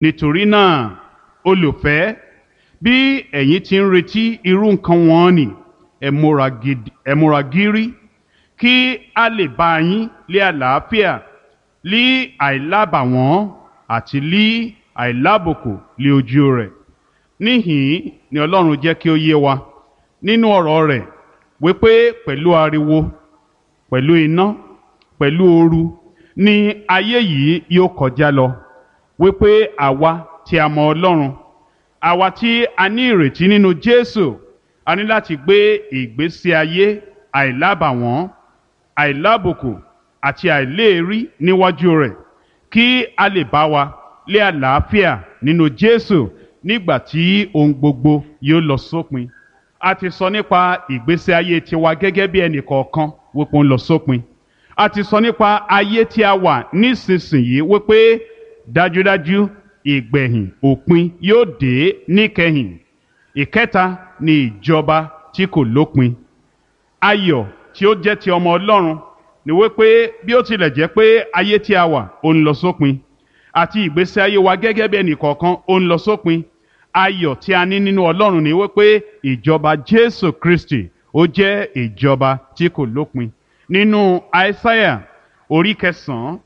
nítorí náà olùfẹ́, bí ẹ̀yin ti ń retí irú nǹkan wọn ni, ẹ múra gírí kí a lè bá yín lé àlàáfíà, lí àìlábàwọ́n àti lí àìlábùkù lé ojú rẹ̀. Níhìn ni Ọlọ́run jẹ́ kí ó yé wa nínú ọ̀rọ̀ rẹ̀ wípé pẹ̀lú ariwo, pẹ̀lú iná, pẹ̀lú ooru ni ayé yìí yóò kọjá lọ, wípé àwa tí a mọ Ọlọ́run, àwa tí a ní ìrètí nínú Jésù, a ní láti gbé ìgbésí ayé àìlábàwọ́n, àìlábùkù àti àìléèrí níwájú rẹ̀, kí a lè bá wa lé àlàáfíà nínú Jésù nígbà tí ohun gbogbo yóò lọ sópin. A ti sọ nípa ìgbésí ayé tiwa gẹ́gẹ́ bí ẹnì kọ̀ọ̀kan wípé ó ń lọ sópin. A ti sọ nípa ayé tí a wà nísinsìnyí wípé dájúdájú ìgbẹ̀yìn, òpin yóò dé níkẹyìn. Ìkẹta ni ìjọba tí kò lópin. Ayọ̀ tí ó jẹ́ ti ọmọ Ọlọ́run ni wípé bí ó tilẹ̀ jẹ́ pé ayé tí a wà ó ń lọ sópin, àti ìgbésí ayé wa gẹ́gẹ́ bí ẹnì kọ̀ọ̀kan ó ń lọ sópin, ayọ̀ tí a ní nínú Ọlọ́run ni wípé ìjọba Jésù Kristi ó jẹ́ ìjọba tí kò lópin. Nínú Aísáyà orí 9,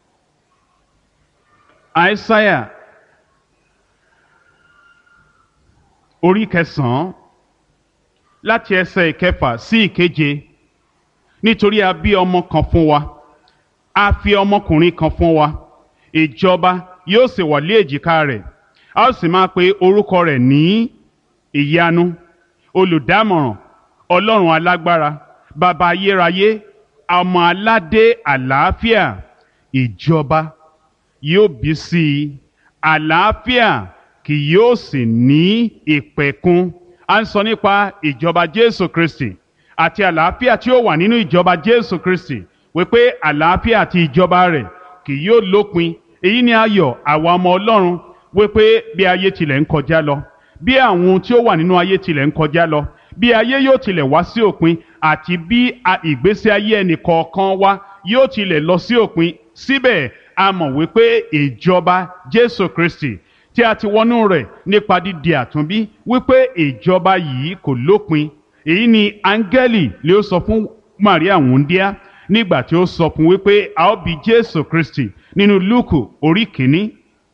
Aísáyà orí 9 láti ẹsẹ̀ 6 sí 7. Nítorí a bí ọmọ kan fún wa, a fi ọmọkùnrin kan fún wa, ìjọba yóò sì wà lé èjìká rẹ̀, a ó sì máa pe orúkọ rẹ̀ ní ìyanu, olùdámọ̀ràn, Ọlọ́run alágbára, bàbá ayérayé, ọmọ aládé àlàáfíà. Ìjọba yóò bí sí i, àlàáfíà kì yóò sì ní ìpẹ̀kun. A ń sọ nípa ìjọba Jésù Kristi àti àlàáfíà tí ó wà nínú ìjọba Jésù Kristi, wípé àlàáfíà àti ìjọba rẹ̀ kì yóò lópin. Èyí ni ayọ̀ àwa ọmọ Ọlọ́run, wípé bí ayé tilẹ̀ ń kọjá lọ, bí àwọn ohun tí ó wà nínú ayé tilẹ̀ ń kọjá lọ, bí ayé yóò tilẹ̀ wá sí òpin, àti bí ìgbésí ayé ẹnì kọ̀ọ̀kan wa yóò tilẹ̀ lọ sí òpin, síbẹ̀ a mọ̀ wípé ìjọba Jésù Kristi tí a ti wọnú rẹ̀ nípa dídi àtúnbí, wípé ìjọba yìí kò lópin. Èyí ni áńgẹ́lì lè ó sọ fún Màríà wúńdíá nígbà tí ó sọ fún wípé a ó bí Jésù Kristi nínú Lúùkù orí 1.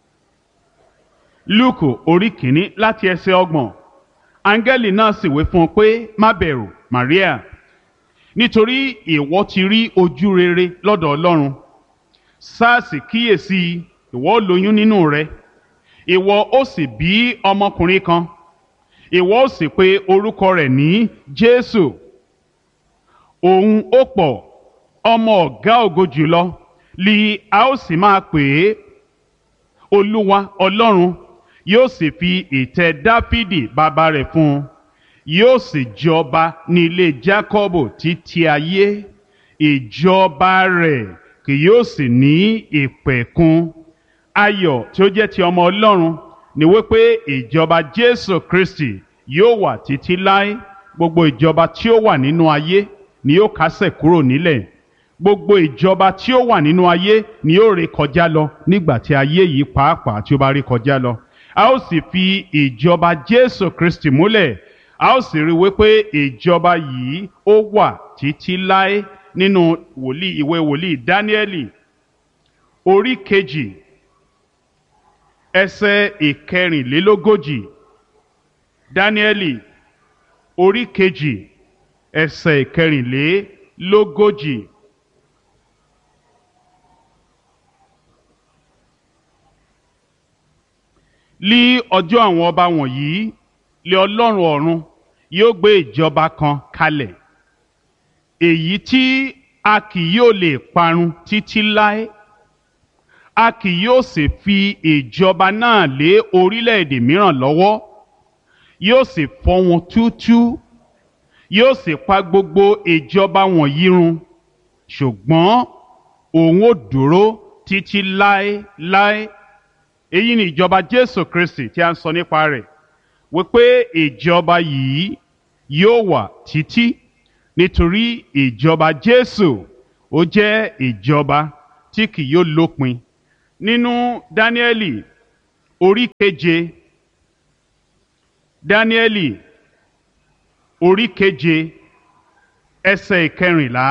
Lúùkù orí 1 láti ẹsẹ̀ 30. Áńgẹ́lì náà sì wí fún un pé má bẹ̀rù Màríà, nítorí ìwọ ti rí ojú rere lọ́dọ̀ Ọlọ́run. Sáàsì kíyèsí, ìwọ ó lóyún nínú rẹ, ìwọ ó sì bí ọmọkùnrin kan, ìwọ ó sì pe orúkọ rẹ̀ ní Jésù. Òun ó pọ̀, ọmọ ọ̀gá ògo jùlọ li a ó sì máa pè é. Olúwa Ọlọ́run yóò sì fi ìtẹ́ Dáfídì bàbá rẹ̀ fún un, yóò sì jọba ní ilé Jákọ́bù títí ayé, ìjọba rẹ̀ kì yóò sì ní ìpẹ̀kun. Ayọ̀ tí ó jẹ́ ti ọmọ Ọlọ́run ni wípé ìjọba Jésù Kristi yóò wà títí láé. Gbogbo ìjọba tí ó wà nínú ayé ni yóò kásẹ̀ kúrò nílẹ̀. Gbogbo ìjọba tí ó wà nínú ayé ni yóò ré kọjá lọ nígbà tí ayé yìí pàápàá tí ó bá ré kọjá lọ. A ó sì fi ìjọba Jésù Kristi múlẹ̀. A ó sì rí wípé ìjọba yìí ó wà títí láé. Nínú ìwé wòlíì Dáníẹ́lì orí 2 ẹsẹ̀ 34. Dáníẹ́lì orí 2 ẹsẹ̀ 34. Lí ọjọ́ àwọn ọba wọ̀nyí, lé Ọlọ́run ọ̀run yóò gbé ìjọba kan kalẹ̀, èyí tí a kì yóò lè parun títí láé. A kì yóò sì fi ìjọba náà lé orílẹ̀-èdè mìíràn lọ́wọ́, yóò sì fọ́ wọn túútúú, yóò sì pa gbogbo ìjọba wọ̀nyí run, ṣùgbọ́n òun ó dúró títí láéláé. Èyí ni ìjọba Jésù Kristi tí a ń sọ nípa rẹ̀, wípé ìjọba yìí yóò wà títí, nítorí ìjọba Jésù ó jẹ́ ìjọba tí kì yóò lópin. Nínú Dáníẹ́lì orí keje, Dáníẹ́lì orí keje ẹsẹ̀ ìkẹrìnlá.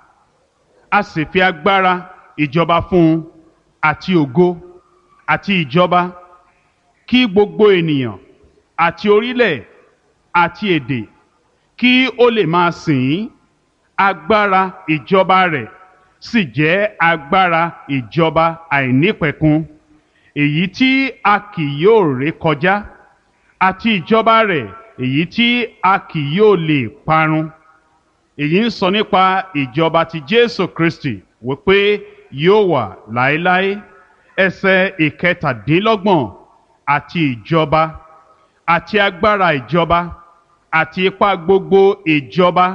A sì fi agbára ìjọba fún un àti ògo àti ìjọba, kí gbogbo ènìyàn àti orílẹ̀ àti èdè kí ó lè máa sìn ín. Agbára ìjọba rẹ̀ sì jẹ́ agbára ìjọba àìnípẹ̀kun, èyí tí a kì yóò ré kọjá, àti ìjọba rẹ̀ èyí tí a kì yóò lè parun. Èyí ń sọ nípa ìjọba ti Jésù Kristi wípé yóò wà láéláé. Ẹsẹ̀ ìkẹtàdínlọ́gbọ̀n, àti ìjọba àti agbára ìjọba àti ipá gbogbo ìjọba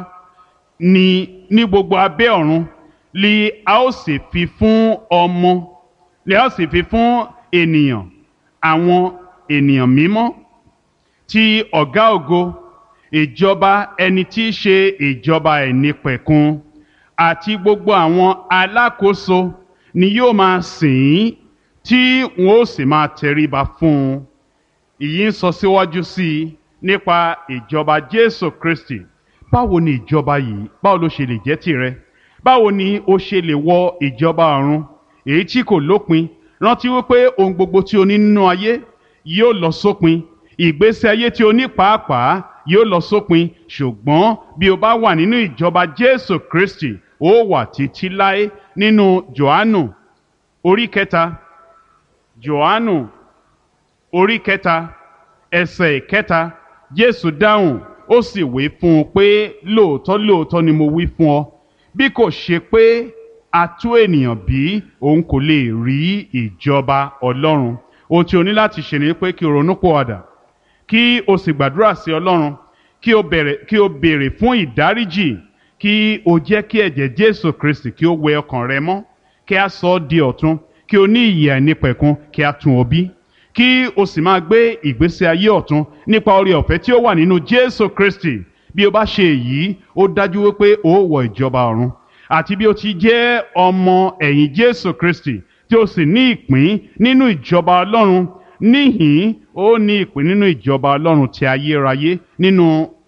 ní gbogbo abẹ́ ọ̀run li a ó sì fi fún ọmọ, li a ó sì fi fún ènìyàn, àwọn ènìyàn mímọ́ ti ọ̀gá ògo, ìjọba ẹni tí í ṣe ìjọba ẹ̀nípẹ̀kun, àti gbogbo àwọn alákòóso ni yóò máa sìn ín, tí wọn ó sì máa tẹríba fún un. Èyí ń sọ síwájú sí i nípa ìjọba Jésù Kristi. Báwo ni ìjọba yìí, báwo ló ṣe lè jẹ́ tìrẹ? Báwo ni o ṣe lè wọ ìjọba ọ̀run èyí tí kò lópin? Rántí wípé ohun gbogbo tí o ní nínú ayé yóò lọ sópin. Ìgbésí ayé tí o ní pàápàá yóò lọ sópin. Ṣùgbọ́n bí o bá wà nínú ìjọba Jésù Kristi, ó wà títí láé. Nínú Jòhánù orí kẹta, Jòhánù orí kẹta ẹsẹ̀ ìkẹta, Jésù dáhùn ó sì wí fún un pé, lóòótọ́ lóòótọ́ ni mo wí fún ọ, bí kò ṣe pé a tú ènìyàn bí, òun kò lè rí ìjọba Ọlọ́run. Ohun tí o ní láti ṣe ni pé kí o ronúpìwàdà, kí o sì gbàdúrà sí Ọlọ́run, kí o béèrè fún ìdáríjì, kí o jẹ́ kí ẹ̀jẹ̀ Jésù Kristi kí ó wẹ ọkàn rẹ mọ́, kí a sọ ọ́ di ọ̀tun, kí o ní ìyè àìnípẹ̀kun, kí a tún ọ bí, kí o sì máa gbé ìgbésí ayé ọ̀tun nípa oore ọ̀fẹ́ tí ó wà nínú Jésù Kristi. Bí o bá ṣe èyí, ó dájú wípé o ó wọ ìjọba ọ̀run. Àti bí o ti jẹ́ ọmọ ẹ̀yìn Jésù Kristi tí o sì ní ìpín nínú ìjọba Ọlọ́run, níhìn ó ní ìpín nínú ìjọba Ọlọ́run ti ayérayé. Nínú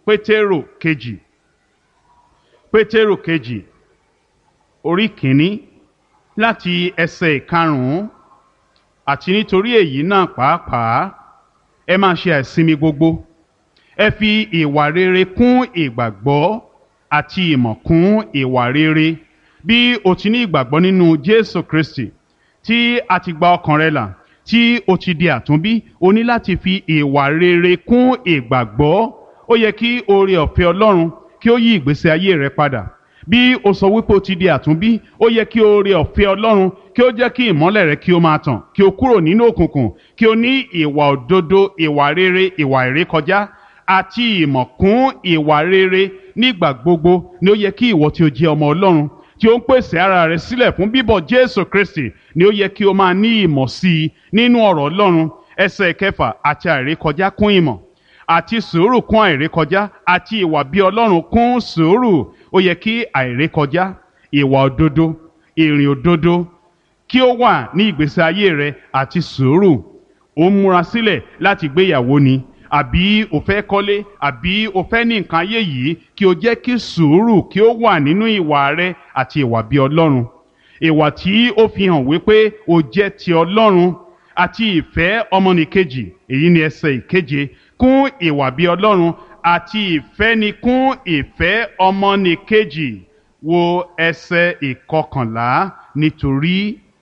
Pétérù kejì orí kìíní láti ẹsẹ̀ ìkarùn-ún. Àti nítorí èyí náà pàápàá ẹ máa ṣe àìsinmi gbogbo, ẹ fi ìwà rere kún ìgbàgbọ́ àti ìmọ̀ kún ìwà rere. Bí o ti ní ìgbàgbọ́ nínú Jésù Kristi, tí a ti gba ọkàn rẹ là, tí o ti di àtúnbí, o ní láti fi ìwà rere kún ìgbàgbọ́. Ó yẹ kí oore ọ̀fẹ́ Ọlọ́run kí ó yí ìgbésí ayé rẹ padà. Bí o sọ wípé o ti di àtúnbí, ó yẹ kí oore ọ̀fẹ́ Ọlọ́run kí ó jẹ́ kí ìmọ́lẹ̀ rẹ kí ó máa tàn, kí o kúrò nínú òkùnkùn, kí o ní ìwà òdodo, ìwà rere, ìwà ìrékọjá àti ìmọ̀ kún ìwà rere. Nígbà gbogbo ni ó yẹ kí ìwọ tí o jẹ́ ọmọ Ọlọ́run, tí ó ń pèsè ara rẹ sílẹ̀ fún bíbọ̀ Jésù Kristi, ni ó yẹ kí o máa ní ìmọ̀ sí i nínú ọ̀rọ̀ Ọlọ́run. Ẹsẹ̀ kẹfà, àti àìrékọjá kún ìmọ̀, àti sùúrù kún àìrékọjá, àti ìwà bí Ọlọ́run kún sùúrù. Ó yẹ kí àìrékọjá, ìwà òdodo, ìrìn òdodo kí ó wà ní ìgbésí ayé rẹ, àti sùúrù. Ó ń múra sílẹ̀ láti gbéyàwó ni, àbí o fẹ́ kọ́lé, àbí o fẹ́ ní nǹkan ayé yìí, kí o jẹ́ kí sùúrù kí ó wà nínú ìwà rẹ àti ìwà bí Ọlọ́run. Ìwà tí ó fi hàn wípé o jẹ́ ti Ọlọ́run, àti ìfẹ́ ọmọnìkejì. Èyí ni ẹsẹ̀ ìkeje, kún ìwà bí Ọlọ́run, àti ìfẹ́ ni kún ìfẹ́ ọmọnìkejì. Wo ẹsẹ̀ ìkọkànlá, nítorí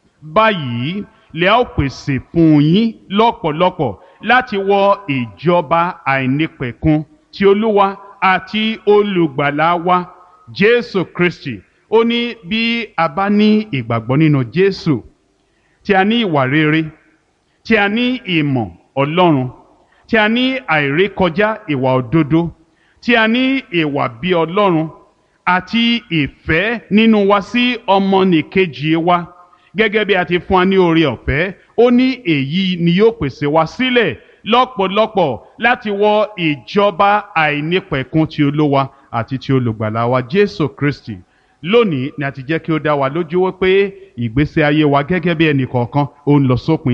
báyìí lè ó pèsè fún yín lọ́pọ̀lọpọ̀ láti wọ ìjọba àìnípẹ̀kun ti Olúwa àti olùgbàlà wa Jésù Kristi. Ó ní bí a bá ní ìgbàgbọ́ nínú Jésù, tí a ní ìwà rere, tí a ní ìmọ̀ Ọlọ́run, tí a ní àìrékọjá ìwà òdodo, tí a ní ìwà bí Ọlọ́run àti ìfẹ́ nínú wa sí ọmọnìkejì wa, gẹ́gẹ́ bí a ti fún wa ní oore ọ̀fẹ́, ó ní èyí ni yóò pèsè wa sílẹ̀ lọ́pọ̀lọpọ̀ láti wọ ìjọba àìnípẹ̀kun ti Olúwa àti ti olùgbàlà wa Jésù Kristi. Lónìí ni a ti jẹ́ kí ó dá wa lójú wípé ìgbésí ayé wa gẹ́gẹ́ bí ẹnì kọ̀ọ̀kan ó ń lọ sópin.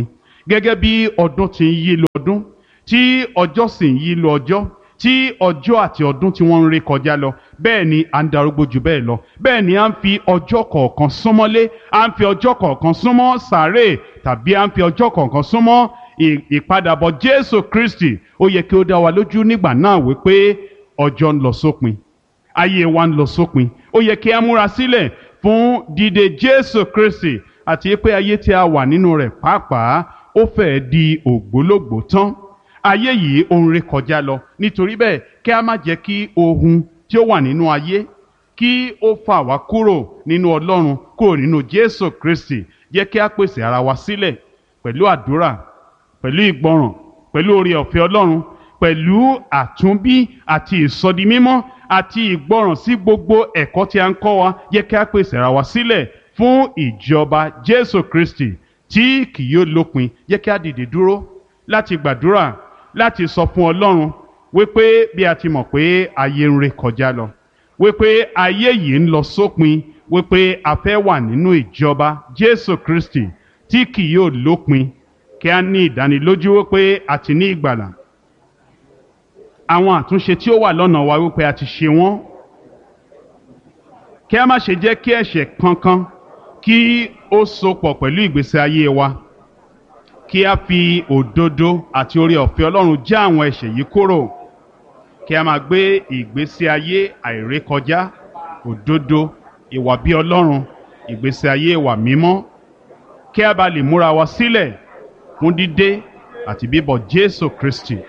gẹ́gẹ́ bí ọdún ti ń yí lọ ọdún tí ọjọ́ sì ń yí lọ ọjọ́ tí ọjọ́ àti ọdún tí wọ́n ń ré kọjá lọ bẹ́ẹ̀ ni à ń darúgbó jù bẹ́ẹ̀ lọ bẹ́ẹ̀ ni à ń fi ọjọ́ kọ̀ọ̀kan súnmọ́lé à ń fi ọjọ́ kọ̀ọ̀kan súnmọ́ sàárè tàbí à ń fi ọjọ́ kọ̀ọ̀kan súnmọ́ ìpadàbọ̀ Jésù Kristi. Ó yẹ kí ó dá wa lójú nígbà náà wípé ọjọ́ ń lọ sópin, ayé wa ń lọ sópin. Ó yẹ kí a múra sílẹ̀ fún dídé Jésù Kristi àti pé ayé tí a wà nínú rẹ̀ pàápàá ó fẹ́ di ògbólógbòó tán. Ayé yìí ó ń ré kọjá lọ, nítorí bẹ́ẹ̀ kí a má jẹ́ kí ohun tí ó wà nínú ayé kí ó fà wá kúrò nínú Ọlọ́run, kúrò nínú Jésù Kristi. Jẹ́ kí a pèsè ara wa sílẹ̀ pẹ̀lú àdúrà, pẹ̀lú ìgbọràn, pẹ̀lú oore ọ̀fẹ́ Ọlọ́run, pẹ̀lú àtúnbí àti ìsọdimímọ́ àti ìgbọràn sí gbogbo ẹ̀kọ́ tí a ń kọ́ wa. Jẹ́ kí a pèsè ara wa sílẹ̀ fún ìjọba Jésù Kristi tí kì yóò lópin. Jẹ́ kí a dìde dúró láti gbàdúrà, láti sọ fún Ọlọ́run wípé bí a ti mọ̀ pé ayé ń ré kọjá lọ, wípé ayé yìí ń lọ sópin, wípé a fẹ́ wà nínú ìjọba Jésù Kristi tí kì yóò lópin. Kí a ní ìdánilójú wípé a ti ní ìgbàlà. Àwọn àtúnṣe tí ó wà lọ́nà wa wípé a ti ṣe wọ́n. Kí a má ṣe jẹ́ kí ẹ̀ṣẹ̀ kankan kí ó sopọ̀ pẹ̀lú ìgbésí ayé wa. Kí a fi òdodo àti oore ọ̀fẹ́ Ọlọ́run já àwọn ẹ̀ṣẹ̀ yìí kúrò. Kí a máa gbé ìgbésí ayé àìrékọjá, òdodo, ìwà bí Ọlọ́run, ìgbésí ayé ìwà mímọ́. Kí a bá lè múra wa sílẹ̀ fún dídé àti bíbọ̀ Jésù Kristi.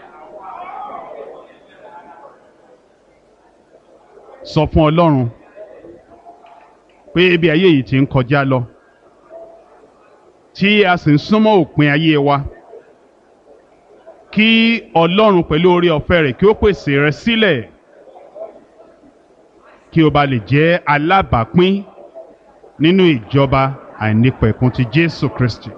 Sọ fún Ọlọ́run pé bí ayé yìí ti ń kọjá lọ, tí a sì ń súnmọ́ òpin ayé wa, kí Ọlọ́run pẹ̀lú oore ọ̀fẹ́ rẹ̀ kí ó pèsè rẹ sílẹ̀ kí o bá lè jẹ́ alábàápín nínú ìjọba àìnípẹ̀kun ti Jésù Kristi.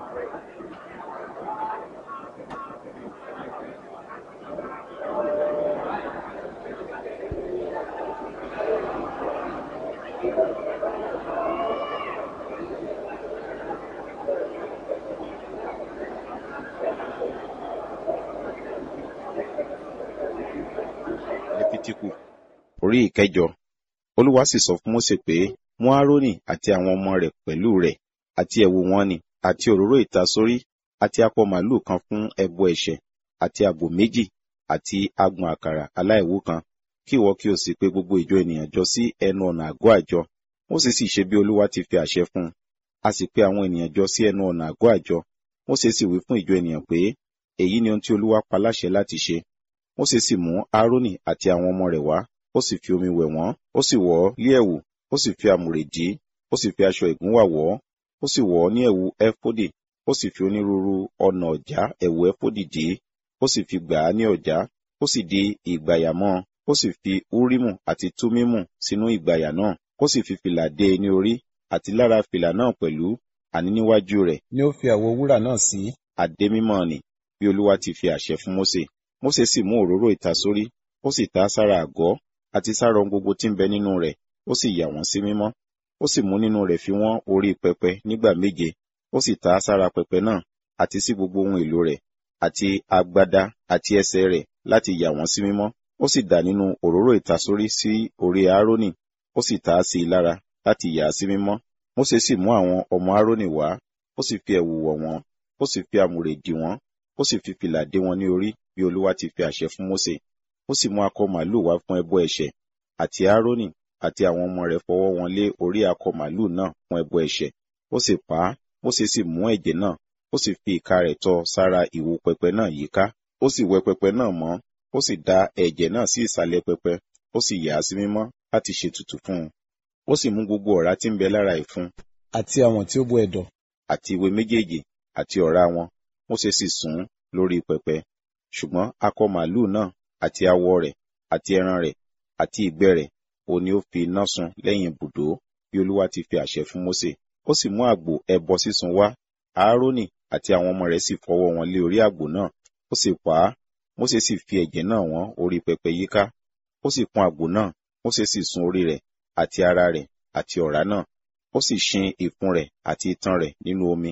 Léfítíkù orí ìkẹjọ. Olúwa sì sọ fún Mósè pé, mú Árónì àti àwọn ọmọ rẹ̀ pẹ̀lú rẹ̀, àti ẹ̀wù wọn nì, àti òróró ìtasórí, àti akọ màlúù kan fún ẹbọ ẹ̀ṣẹ̀, àti àgbò méjì, àti agbọ̀n àkàrà aláìwú kan, kí ìwọ kí o sì pe gbogbo ìjọ ènìyàn jọ sí ẹnu ọ̀nà àgọ́ àjọ. Mósè sì ṣe bí Olúwa ti fi àṣẹ fún un. A sì pe àwọn ènìyàn jọ sí ẹnu ọ̀nà àgọ́ àjọ. Mósè sì wí fún ìjọ ènìyàn pé, èyí ni ohun tí Olúwa pa láṣẹ láti ṣe. Mósè sì mú Árónì àti àwọn ọmọ rẹ̀ wá, ó sì fi omi wẹ̀ wọ́n, ó sì wọ̀ ọ́ lé ẹ̀wù, ó sì fi àmùrè dì í, ó sì fi aṣọ ìgúnwà wọ̀ ọ́, ó sì wọ̀ ọ́ ní ẹ̀wù ẹfódì, ó sì fi onírúurú ọ̀nà ọ̀já ẹ̀wù ẹfódì dì í, ó sì fi gbà á ní ọ̀já, ó sì di ìgbàyà mọ́ ọn, ó sì fi úrímù àti túmímù sínú ìgbàyà náà, ó sì fi fìlà dé e ní orí, àti lára fìlà náà pẹ̀lú, àní níwájú rẹ̀ ni ó fi àwo wúrà náà sí. Adé mímọ́ nì, bí Olúwa ti fi àṣẹ fún Mósè. Mósè sì mú òróró ìtasórí, ó sì ta sára àgọ́, àti sára ohun gbogbo tí ń bẹ nínú rẹ̀, ó sì yà wọ́n sí mímọ́. Ó sì mú nínú rẹ̀ fi wọ́n orí pẹpẹ nígbà méje, ó sì ta sára pẹpẹ náà, àti sí gbogbo ohun èlò rẹ̀, àti agbádá àti ẹsẹ̀ rẹ̀ láti yà wọ́n sí mímọ́. Ó sì dà nínú òróró ìtasórí sí orí Árónì, ó sì ta á sí i lára láti yà á sí mímọ́. Mósè sì mú àwọn ọmọ Árónì wá, ó sì fi ẹ̀wù wọ̀ wọ́n, ó sì fi àmùrè dì wọ́n, ó sì fi fìlà dé wọn ní orí, bí Olúwa ti fi àṣẹ fún Mósè. Ó sì mú akọ màlúù wá fún ẹbọ ẹ̀ṣẹ̀, àti Árónì àti àwọn ọmọ rẹ̀ fọwọ́ wọn lé orí akọ màlúù náà fún ẹbọ ẹ̀ṣẹ̀. Ó sì pa á, Mósè sì mú ẹ̀jẹ̀ náà, ó sì fi ìka rẹ̀ tọ́ sára ìwo pẹpẹ náà yíká. Ó sì wẹ pẹpẹ náà mọ́, ó sì da ẹ̀jẹ̀ náà sí ìsàlẹ̀ pẹpẹ, ó sì yà á sí mímọ́ láti ṣètùtù fún un. Ó sì mú gbogbo ọ̀rá tí ń bẹ lára ìfun, àti àwọn tí ó bó ẹ̀dọ̀, àti ìwé méjèèjì, àti ọ̀rá wọn, Mósè sì sùn lórí pẹpẹ. Ṣùgbọ́n akọ màlúù náà, àti awọ rẹ̀, àti ẹran rẹ̀, àti ìgbẹ́ rẹ̀, òun ni ó fi iná sun lẹ́yìn ibùdó, bí Olúwa ti fi àṣẹ fún Mósè. Ó sì mú àgbò ẹbọ sísun wá, Árónì àti àwọn ọmọ rẹ̀ sì fọwọ́ wọn lé orí àgbò náà, ó sì pa á. Mósè sì fi ẹ̀jẹ̀ náà wọ́n orí pẹpẹ yíká. Ó sì pọ́n àgbò náà, Mósè sì sun orí rẹ̀, àti ara rẹ̀, àti ọ̀rá náà. Ó sì ṣin ìfun rẹ̀ àti itan rẹ̀ nínú omi.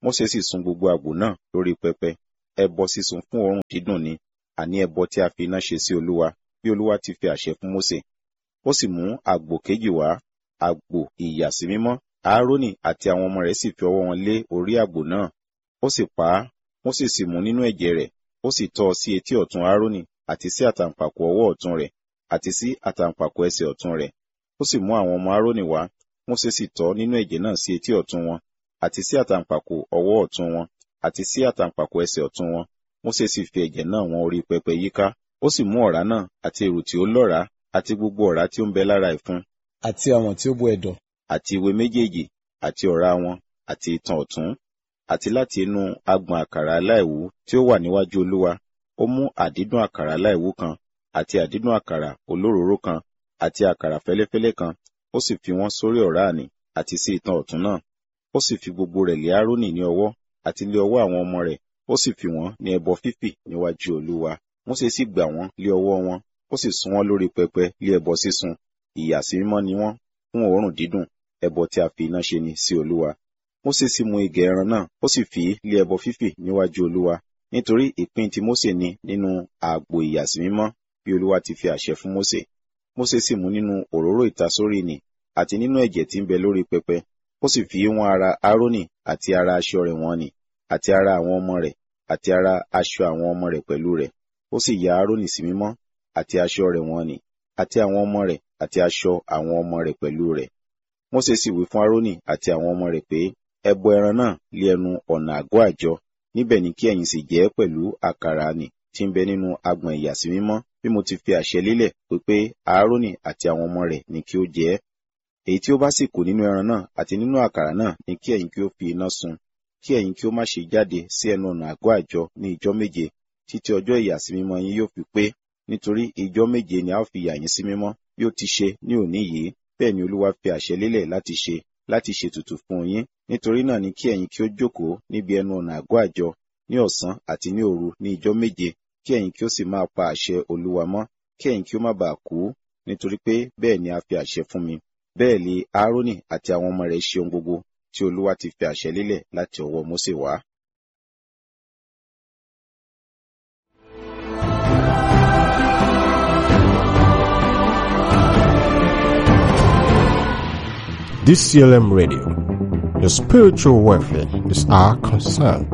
Mósè sì sun gbogbo àgbò náà lórí pẹpẹ. Ẹbọ sísun fún òórùn dídùn ni, àní ẹbọ tí a fi iná ṣe sí Olúwa, bí Olúwa ti fi àṣẹ fún Mósè. Ó sì mú àgbò kejì wá, àgbò ìyàsímímọ́. Áárónì àti àwọn ọmọ rẹ̀ sì fi ọwọ́ wọn lé orí àgbò náà. Ó sì pa á, Mósè sì mú nínú ẹ̀jẹ̀ rẹ̀, ó sì tọ́ ọ sí etí ọ̀tún Áárónì, àti sí àtàǹpàkò ọwọ́ ọ̀tún rẹ̀, àti sí àtàǹpàkò ẹsẹ̀ ọ̀tún rẹ̀. Ó sì mú àwọn ọmọ Áárónì wá, Mósè sì tọ́ nínú ẹ̀jẹ̀ náà sí etí ọ̀tún wọn, àti sí àtàǹpàkò ọwọ́ ọ̀tún wọn, àti sí àtàǹpàkò ẹsẹ̀ ọ̀tún wọn. Mósè sì fi ẹ̀jẹ̀ náà wọ́n orí pẹpẹ yíká. Ó sì mú ọ̀rá náà, àti èrù tí ó lọ́ràá, àti gbogbo ọ̀rá tí ó ń bẹ lára ìfun, àti àwọn tí ó bo ẹ̀dọ̀, àti ìwé méjèèjì, àti ọ̀rá wọn, àti itan ọ̀tún, àti láti inú agbọ̀n àkàrà aláìwú tí ó wà níwájú Olúwa. Ó mú àdídùn àkàrà aláìwú kan, àti àdídùn àkàrà olóròóró kan, àti àkàrà fẹ́lẹ́fẹ́lẹ́ kan. Ó sì fi wọ́n sórí ọ̀rá àní, àti sí itan ọ̀tún náà. Ó sì fi gbogbo rẹ̀ lé Áárónì ní ọwọ́, àti lé ọwọ́ àwọn ọmọ rẹ̀. Ó sì fi wọ́n ní ẹbọ fífì níwájú Olúwa. Mósè sì gbà wọ́n lé ọwọ́ wọn, ó sì sun wọ́n lórí pẹpẹ lé ẹbọ sísun. Ìyàsímímọ́ ni wọ́n fún òórùn dídùn, ẹbọ tí a fi iná ṣe ni sí Olúwa. Mósè sì mú igẹ̀ ẹran náà, ó sì fì í lé ẹbọ fífì níwájú Olúwa, nítorí ìpín ti Mósè ni nínú àgbò ìyàsímímọ́, bí Olúwa ti fi àṣẹ fún Mósè. Mósè sì mú nínú òróró ìtasórí nì, àti nínú ẹ̀jẹ̀ tí ń bẹ lórí pẹpẹ, ó sì fi wọ́n ara Áárónì àti ara aṣọ rẹ̀ wọ́n nì, àti ara àwọn ọmọ rẹ̀, àti ara aṣọ àwọn ọmọ rẹ̀ pẹ̀lú rẹ̀. Ó sì ya Áárónì sí mímọ́, àti aṣọ rẹ̀ wọ́n nì, àti àwọn ọmọ rẹ̀, àti aṣọ àwọn ọmọ rẹ̀ pẹ̀lú rẹ̀. Mósè sì wí fún Áárónì àti àwọn ọmọ rẹ̀ pé, ẹ bọ ẹran náà lé ẹnu ọ̀nà àgọ́ àjọ, níbẹ̀ ni kí ẹ̀yin sì jẹ ẹ́ pẹ̀lú àkàrà àní tí ń bẹ nínú agbọ̀n ìyàsímímọ́, bí mo ti fi àṣẹ lélẹ̀ pé Áárónì àti àwọn ọmọ rẹ̀ ni kí ó jẹ ẹ́. Èyí tí ó bá sì kù nínú ẹran náà àti nínú àkàrà náà ni kí ẹ̀yin kí ó fi iná sun, kí ẹ̀yin kí ó má ṣe jáde sí ẹnu ọ̀nà àgọ́ àjọ ní ijọ́ méje, títí ọjọ́ ìyàsímímọ́ yín yóò fi pé, nítorí ijọ́ méje ni a ó fi yà yín sí mímọ́, bí ó ti ṣe ní òní yìí. Bẹ́ẹ̀ ni Olúwa fi àṣẹ lélẹ̀ láti ṣètùtù fún yín. Nítorí náà ni kí ẹ̀yin kí ó jókòó níbi ẹnu ọ̀nà àgọ́ àjọ ní ọ̀sán àti ní òru ní ijọ́ méje, kí ẹ̀yin kí ó sì máa pa àṣẹ Olúwa mọ́, kí ẹ̀yin kí ó má baà kú, nítorí pé bẹ́ẹ̀ ni a fi àṣẹ fún mi. Bẹ́ẹ̀ ni Áárónì àti àwọn ọmọ rẹ̀ ṣe ohun gbogbo tí Olúwa ti fi àṣẹ lélẹ̀ láti ọwọ́ Mósè wá. DCLM Radio. Your spiritual welfare is our concern.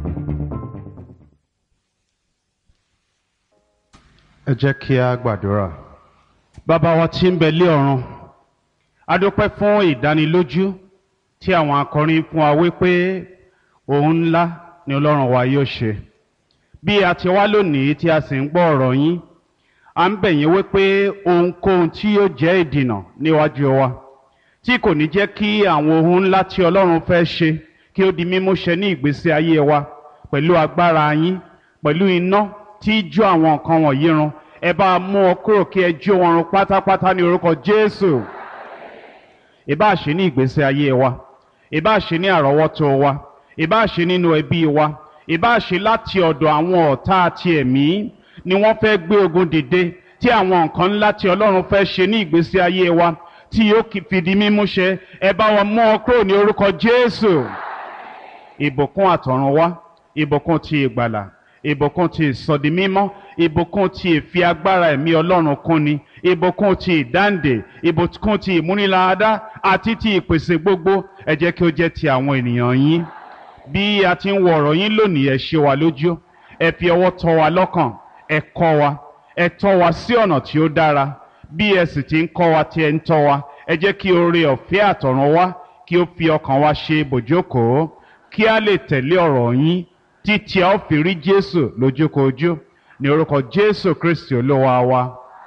Ẹ jẹ́ kí a gbàdúrà. Bàbá wa tí ń bẹ lé ọ̀run, a dúpẹ́ fún ìdánilójú tí àwọn akọrin fún wa wípé ohun ńlá ni Ọlọ́run wa yóò ṣe. Bí a ti wá lónìí tí a sì ń gbọ́ ọ̀rọ̀ yín, a ń bẹ̀ yín wípé ohunkóhun tí yóò jẹ́ ìdìnà níwájú wa, tí kò ní jẹ́ kí àwọn ohun ńlá tí Ọlọ́run fẹ́ ṣe kí ó di mímúṣẹ ní ìgbésí ayé wa pẹ̀lú agbára yín, pẹ̀lú iná tí jó àwọn nǹkan wọ̀nyí run, ẹ bá mú ọ kúrò kí ẹ jó wọn run pátápátá ní orúkọ Jésù. Ìbá ṣe ní ìgbésí ayé wa, ìbá ṣe ní àrọ́wọ́tó wa, ìbá ṣe nínú ẹbí wa, ìbá ṣe láti ọ̀dọ̀ àwọn ọ̀tá àti ẹ̀mí ni wọ́n fẹ́ gbé ogun dìde, tí àwọn nǹkan ńlá tí Ọlọ́run fẹ́ ṣe ní ìgbésí ayé wa tí yóò fìdí mímúṣẹ, ẹ bá wọn mú ọ kúrò ní orúkọ Jésù. Ìbùkún àtọ̀run wá, ìbùkún ti ìgbàlà, ìbùkún ti ìsọdimímọ́, ìbùkún ti ìfi agbára ẹ̀mí Ọlọ́run kúnni, ìbùkún ti ìdáǹdè, ìbùkún ti ìmúniláradá àti ti ìpèsè gbogbo, ẹ jẹ́ kí ó jẹ́ ti àwọn ènìyàn yín. Bí a ti ń wo ọ̀rọ̀ yín lónìí, ẹ ṣe wa lójú, ẹ fi ọwọ́ tọ́ wa lọ́kàn, ẹ kọ́ wa, ẹ tọ́ wa sí ọ̀nà tí ó dára. Bí ẹ sì ti ń kọ́ wa tí ẹ ń tọ́ wa, ẹ jẹ́ kí oore ọ̀fẹ́ àtọ̀run wá kí ó fi ọkàn wa ṣe bòjókòó, kí a lè tẹ̀lé ọ̀rọ̀ yín títí a ó fi rí Jésù lójúkojú, ní orúkọ Jésù Kristi Olúwa wa.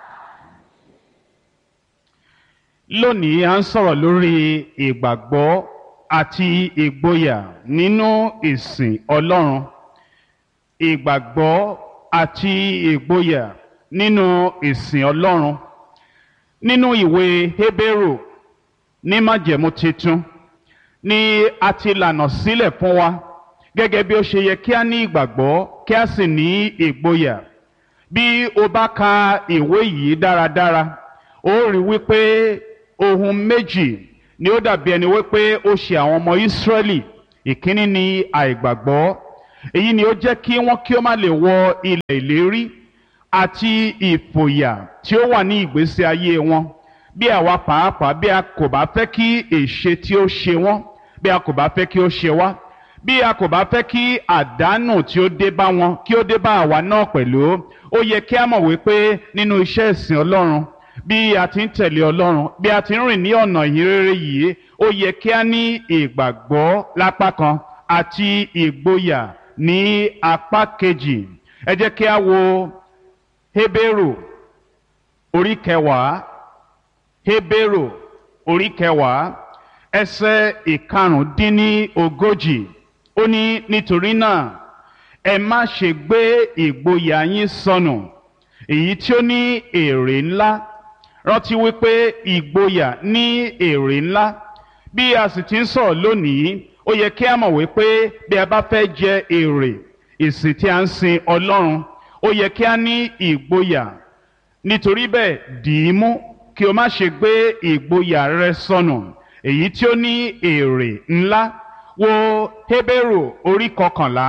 Lónìí a ń sọ̀rọ̀ lórí ìgbàgbọ́ àti ìgboyà nínú ìsìn Ọlọ́run. Ìgbàgbọ́ àti ìgboyà nínú ìsìn Ọlọ́run. Nínú ìwé Hébérù ní májẹ̀mú titun ni a ti lànà sílẹ̀ fún wa gẹ́gẹ́ bí ó ṣe yẹ kí a ní ìgbàgbọ́ kí a sì ní ìgboyà. Bí o bá ka ìwé yìí dáradára, ó rí wípé ohun méjì ni ó dàbí ẹni wípé ó ṣe àwọn ọmọ Ísírẹ́lì ìkíní ni àìgbàgbọ́. Èyí ni ó jẹ́ kí wọ́n kí ó má lè wọ ilẹ̀ ìlérí, àti ìfòyà tí ó wà ní ìgbésí ayé wọn. Bí àwa pàápàá bí a kò bá fẹ́ kí èṣe tí ó ṣe wọ́n, bí a kò bá fẹ́ kí ó ṣe wá, bí a kò bá fẹ́ kí àdánù tí ó dé bá wọn kí ó dé bá àwa náà pẹ̀lú, ó yẹ kí a mọ̀ wípé nínú iṣẹ́ ìsìn Ọlọ́run, bí a ti ń tẹ̀lé Ọlọ́run, bí a ti ń rìn ní ọ̀nà ìhìnrere yìí, ó yẹ kí a ní ìgbàgbọ́ lápá kan àti ìgboyà ní apá kejì. Ẹ jẹ́ kí a wo Hébérù orí kẹwàá, Hébérù orí kẹwàá ẹsẹ̀ ìkarùndínlógójì. Ó ní, nítorí náà ẹ má ṣe gbé ìgboyà yín sọnù, èyí tí ó ní èrè ńlá. Rántí wípé ìgboyà ní èrè ńlá. Bí a sì ti ń sọ̀rọ̀ lónìí, ó yẹ kí a mọ̀ wípé bí a bá fẹ́ jẹ èrè ìsìn tí a ń sin Ọlọ́run, ó yẹ kí a ní ìgboyà. Nítorí bẹ́ẹ̀, dì í mú kí o má ṣe gbé ìgboyà rẹ sọnù, èyí tí ó ní èrè ńlá. Wo Hébérù orí kọkànlá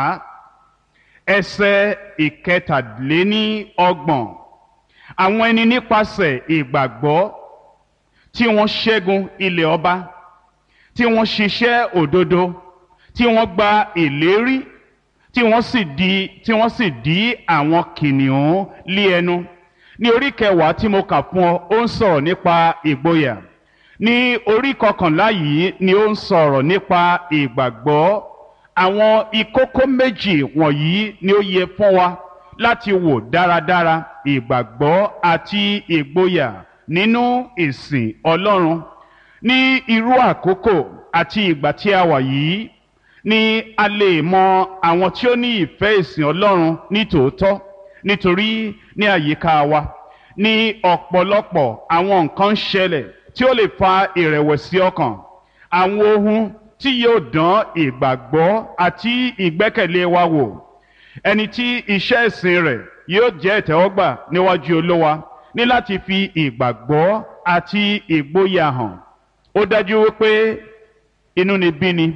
ẹsẹ̀ ìkẹtàléníọgbọ̀n. Àwọn ẹni nípasẹ̀ ìgbàgbọ́ tí wọ́n ṣẹ́gun ilẹ̀ ọba, tí wọ́n ṣiṣẹ́ òdodo, tí wọ́n gba ìlérí, tí wọ́n sì dí àwọn kìnìún lé ẹnu. Ní orí kẹwàá tí mo kà fún ọ, ó ń sọ̀rọ̀ nípa ìgboyà. Ní orí kọkànlá yìí ni ó ń sọ̀rọ̀ nípa ìgbàgbọ́. Àwọn ìkókó méjì wọ̀nyí ni ó yẹ fún wa láti wò dáradára: ìgbàgbọ́ àti ìgboyà nínú ìsìn Ọlọ́run. Ní irú àkókò àti ìgbà tí a wà yìí ni a lè mọ àwọn tí ó ní ìfẹ́ ìsìn Ọlọ́run ní tòótọ́, nítorí ní àyíká wa ní ọ̀pọ̀lọpọ̀ àwọn nǹkan ń ṣẹlẹ̀ tí ó lè fa ìrẹ̀wẹ̀sì ọkàn, àwọn ohun tí yóò dán ìgbàgbọ́ àti ìgbẹ́kẹ̀lé wa wò. Ẹni tí iṣẹ́ ìsìn rẹ̀ yóò jẹ́ ìtẹ́wọ́gbà níwájú Olúwa ní láti fi ìgbàgbọ́ àti ìgboyà hàn. Ó dájú wípé inúnibíni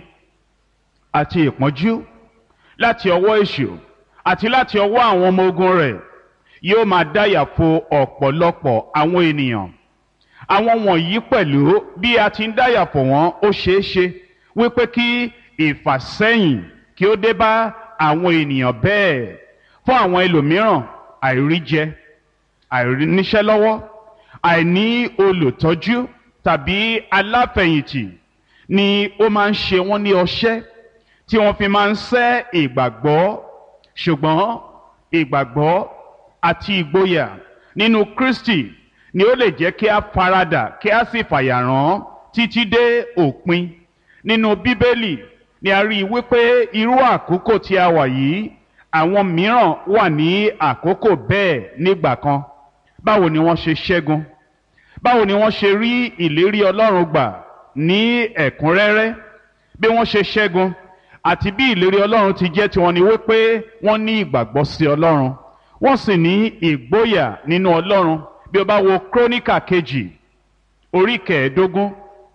àti ìpọ́njú láti ọwọ́ èṣù àti láti ọwọ́ àwọn ọmọ ogun rẹ̀ yóò máa dáyàfo ọ̀pọ̀lọpọ̀ àwọn ènìyàn. Àwọn wọ̀nyí pẹ̀lú, bí a ti ń dáyàfo wọn, ó ṣeé ṣe wípé kí ìfàsẹ́yìn kí ó dé bá àwọn ènìyàn bẹ́ẹ̀. Fún àwọn ẹlòmíràn, àìríjẹ, àìríníṣẹ́ lọ́wọ́, àìní olùtọ́jú tàbí aláfẹ̀yìntì ni ó máa ń ṣe wọ́n ní ọṣẹ́ tí wọ́n fi máa ń sẹ́ ìgbàgbọ́. Ṣùgbọ́n ìgbàgbọ́ àti ìgboyà nínú Kristi ni ó lè jẹ́ kí a faradà kí a sì fàyàrán títí dé òpin. Nínú Bíbélì ni a rí i wípé irú àkókò tí a wà yìí, àwọn mìíràn wà ní àkókò bẹ́ẹ̀ nígbà kan. Báwo ni wọ́n ṣe ṣẹ́gun? Báwo ni wọ́n ṣe rí ìlérí Ọlọ́run gbà ní ẹ̀kúnrẹ́rẹ́? Bí wọ́n ṣe ṣẹ́gun àti bí ìlérí Ọlọ́run ti jẹ́ tiwọn ni wípé wọ́n ní ìgbàgbọ́ sí Ọlọ́run, wọ́n sì ní ìgboyà nínú Ọlọ́run. Bí o bá wo Króníkà kejì orí kẹẹ̀ẹ́dógún,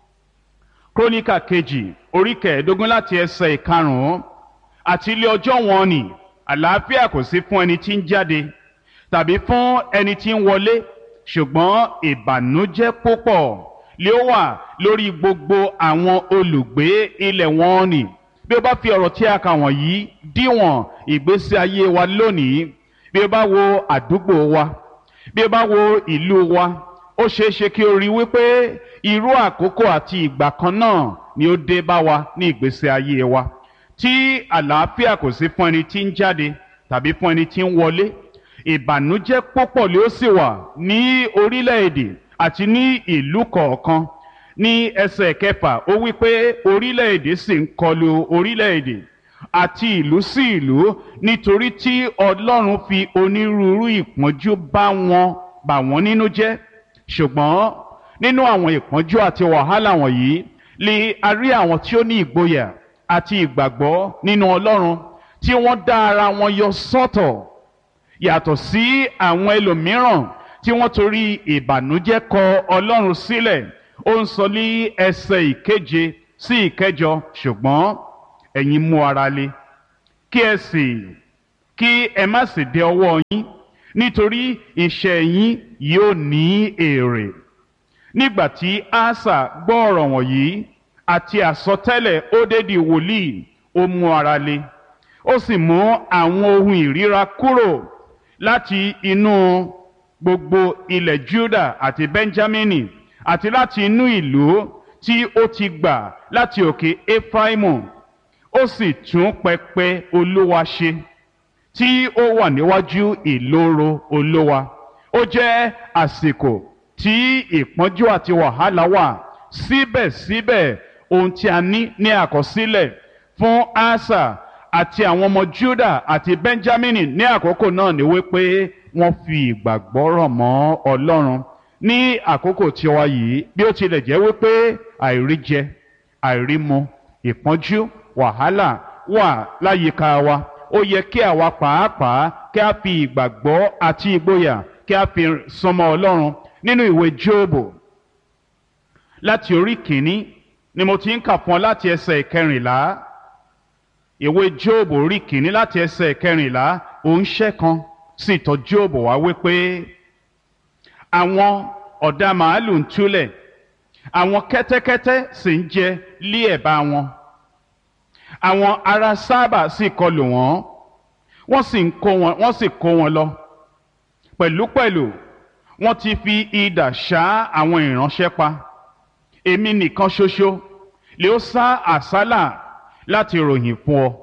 Króníkà kejì orí kẹẹ̀ẹ́dógún láti ẹsẹ̀ ìkarùn-ún. Àti ilé ọjọ́ wọn ni àlàáfíà kò sí fún ẹni tí ń jáde tàbí fún ẹni tí ń wọlé, ṣùgbọ́n ìbànújẹ́ púpọ̀ lé ó wà lórí gbogbo àwọn olùgbé ilẹ̀ wọn ni. Bí o bá fi ọ̀rọ̀ tí a kà wọ̀nyí díwọ̀n ìgbésí ayé wa lónìí, bí o bá wo àdúgbò wa, bí o bá wo ìlú wa, ó ṣeé ṣe kí o rí wípé irú àkókò àti ìgbà kan náà ni ó dé bá wa ní ìgbésí ayé wa, tí àlàáfíà kò sí fún ẹni tí ń jáde tàbí fún ẹni tí ń wọlé. Ìbànújẹ́ púpọ̀ ló sì wà ní orílẹ̀-èdè àti ní ìlú kọ̀ọ̀kan. Ní ẹsẹ̀ kẹfà ó wí pé orílẹ̀-èdè sì ń kọlu orílẹ̀-èdè àti ìlú sí ìlú, nítorí tí Ọlọ́run fi onírúurú ìpọ́njú bà wọ́n nínú jẹ́. Ṣùgbọ́n nínú àwọn ìpọ́njú àti wàhálà wọ̀nyí lè a rí àwọn tí ó ní ìgboyà àti ìgbàgbọ́ nínú Ọlọ́run, tí wọ́n dá ara wọn yọ sọ́tọ̀ yàtọ̀ sí àwọn ẹlòmíràn tí wọ́n torí ìbànújẹ́ kọ Ọlọ́run sílẹ̀. Ó ń sọ ní ẹsẹ̀ ìkeje sí ìkẹjọ, ṣùgbọ́n ẹ̀yin mú ara le kí ẹ má sì dẹ ọwọ́ yín, nítorí iṣẹ́ yín yóò ní èrè. Nígbà tí Asa gbọ́ ọ̀rọ̀ wọ̀nyí àti àsọtẹ́lẹ̀ Ódédì wòlíì, ó mú ara le, ó sì mú àwọn ohun ìríra kúrò láti inú gbogbo ilẹ̀ Júdà àti Bẹ́ńjámínì àti láti inú ìlú tí ó ti gbà láti òkè Éfráímù. Ó sì tún pẹpẹ Olúwa ṣe tí ó wà níwájú ìloro Olúwa. Ó jẹ́ àsìkò tí ìpọ́njú àti wàhálà wà, síbẹ̀síbẹ̀ ohun tí a ní àkọsílẹ̀ fún Asa àti àwọn ọmọ Júdà àti Bẹ́ńjámínì ní àkókò náà ni wípé wọ́n fi ìgbàgbọ́ rọ̀ mọ́ Ọlọ́run. Ní àkókò tiwa yìí, bí ó tilẹ̀ jẹ́ wípé àìríjẹ, àìrímu, ìpọ́njú, wàhálà wà láyìíká wa, ó yẹ kí àwa pàápàá kí a fi ìgbàgbọ́ àti ìgboyà kí a fi súnmọ́ Ọlọ́run. Nínú ìwé Jóòbù láti orí kìíní ni mo ti ń kà fún ọ láti ẹsẹ̀ ìkẹrìnlá. Ìwé Jóòbù orí kìíní láti ẹsẹ̀ ìkẹrìnlá, òǹṣẹ́ kan sì tọ̀ Jóòbù wá wípé àwọn ọ̀dà màálù ń túlẹ̀, àwọn kẹ́tẹ́kẹ́tẹ́ sì ń jẹ lé ẹ̀bá wọn. Àwọn ará Sábà sì kọlù wọ́n, wọ́n sì kó wọn lọ. Pẹ̀lúpẹ̀lú wọ́n ti fi idà ṣá àwọn ìránṣẹ́ pa. Èmi nìkan ṣoṣo lè ó sá àsálà láti ròyìn fún ọ.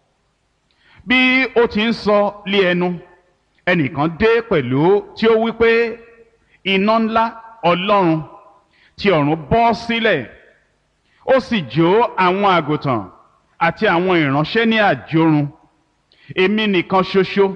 Bí ó ti ń sọ lé ẹnu, ẹnìkan dé pẹ̀lú tí ó wí pé iná ńlá Ọlọ́run ti ọ̀run bọ́ sílẹ̀, ó sì jó àwọn àgùntàn àti àwọn ìránṣẹ́ ní àjórun. Èmi nìkan ṣoṣo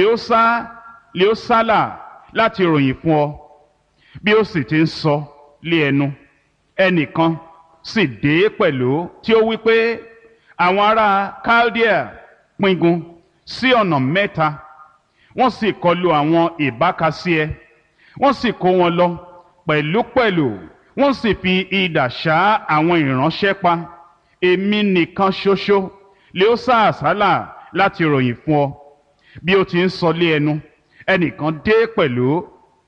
lè ó sálà láti ròyìn fún ọ. Bí ó sì ti ń sọ lé ẹnu, ẹnìkan sì dé pẹ̀lú tí ó wí pé àwọn ará Kaldea píngun sí ọ̀nà mẹ́ta, wọ́n sì kọlu àwọn ìbákasíẹ, wọ́n sì kó wọn lọ. Pẹ̀lúpẹ̀lú wọ́n sì fi idà ṣá àwọn ìránṣẹ́ pa. Èmi nìkan ṣoṣo lè ó sá àsálà láti ròyìn fún ọ. Bí ó ti ń sọ lé ẹnu, ẹnìkan dé pẹ̀lú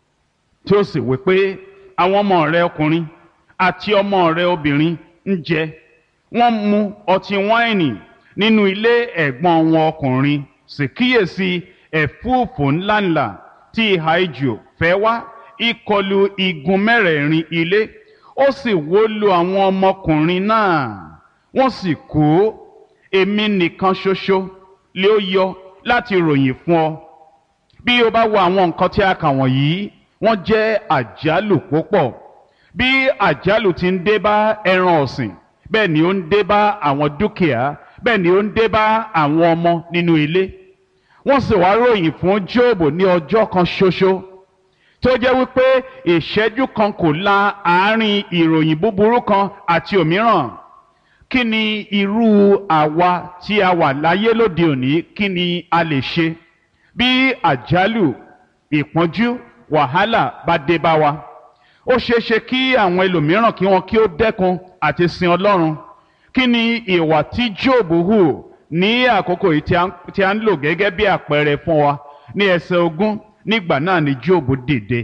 tí ó sì wí pé àwọn ọmọ rẹ ọkùnrin àti ọmọ rẹ obìnrin ń jẹ, wọ́n mu ọtí wáìnì nínú ilé ẹ̀gbọ́n wọn ọkùnrin. Sì kíyèsí, ẹ̀fúùfù ńláńlá tí ìhà ijù fẹ́ wá ìkọlù igun mẹ́rẹ̀ẹ̀rin ilé, ó sì wó lu àwọn ọmọkùnrin náà, wọ́n sì kú. Èmi nìkan ṣoṣo lè ó yọ láti ròyìn fún ọ. Bí o bá wo àwọn nǹkan tí a kà wọ̀nyí, wọ́n jẹ́ àjálù púpọ̀. Bí àjálù ti ń dé bá ẹran ọ̀sìn, bẹ́ẹ̀ ni ó ń dé bá àwọn dúkìá, bẹ́ẹ̀ ni ó ń dé bá àwọn ọmọ nínú ilé. Wọ́n sì wá ròyìn fún Jóòbù ní ọjọ́ kan ṣoṣo, tó jẹ́ wípé ìṣẹ́jú kan kò la àárín ìròyìn búburú kan àti òmíràn. Kí ni irú àwa tí a wà láyé lóde òní, kí ni a lè ṣe bí àjálù, ìpọ́njú, wàhálà bá dé bá wa? Ó ṣeéṣe kí àwọn ẹlòmíràn kí wọn kí ó dẹ́kun àti sin Ọlọ́run. Kí ni ìwà tí Jóòbù hù ní àkókò yìí tí a ń lò gẹ́gẹ́ bí àpẹẹrẹ fún wa? Ní ẹsẹ̀ 20, nígbà náà ni Jóòbù dìde,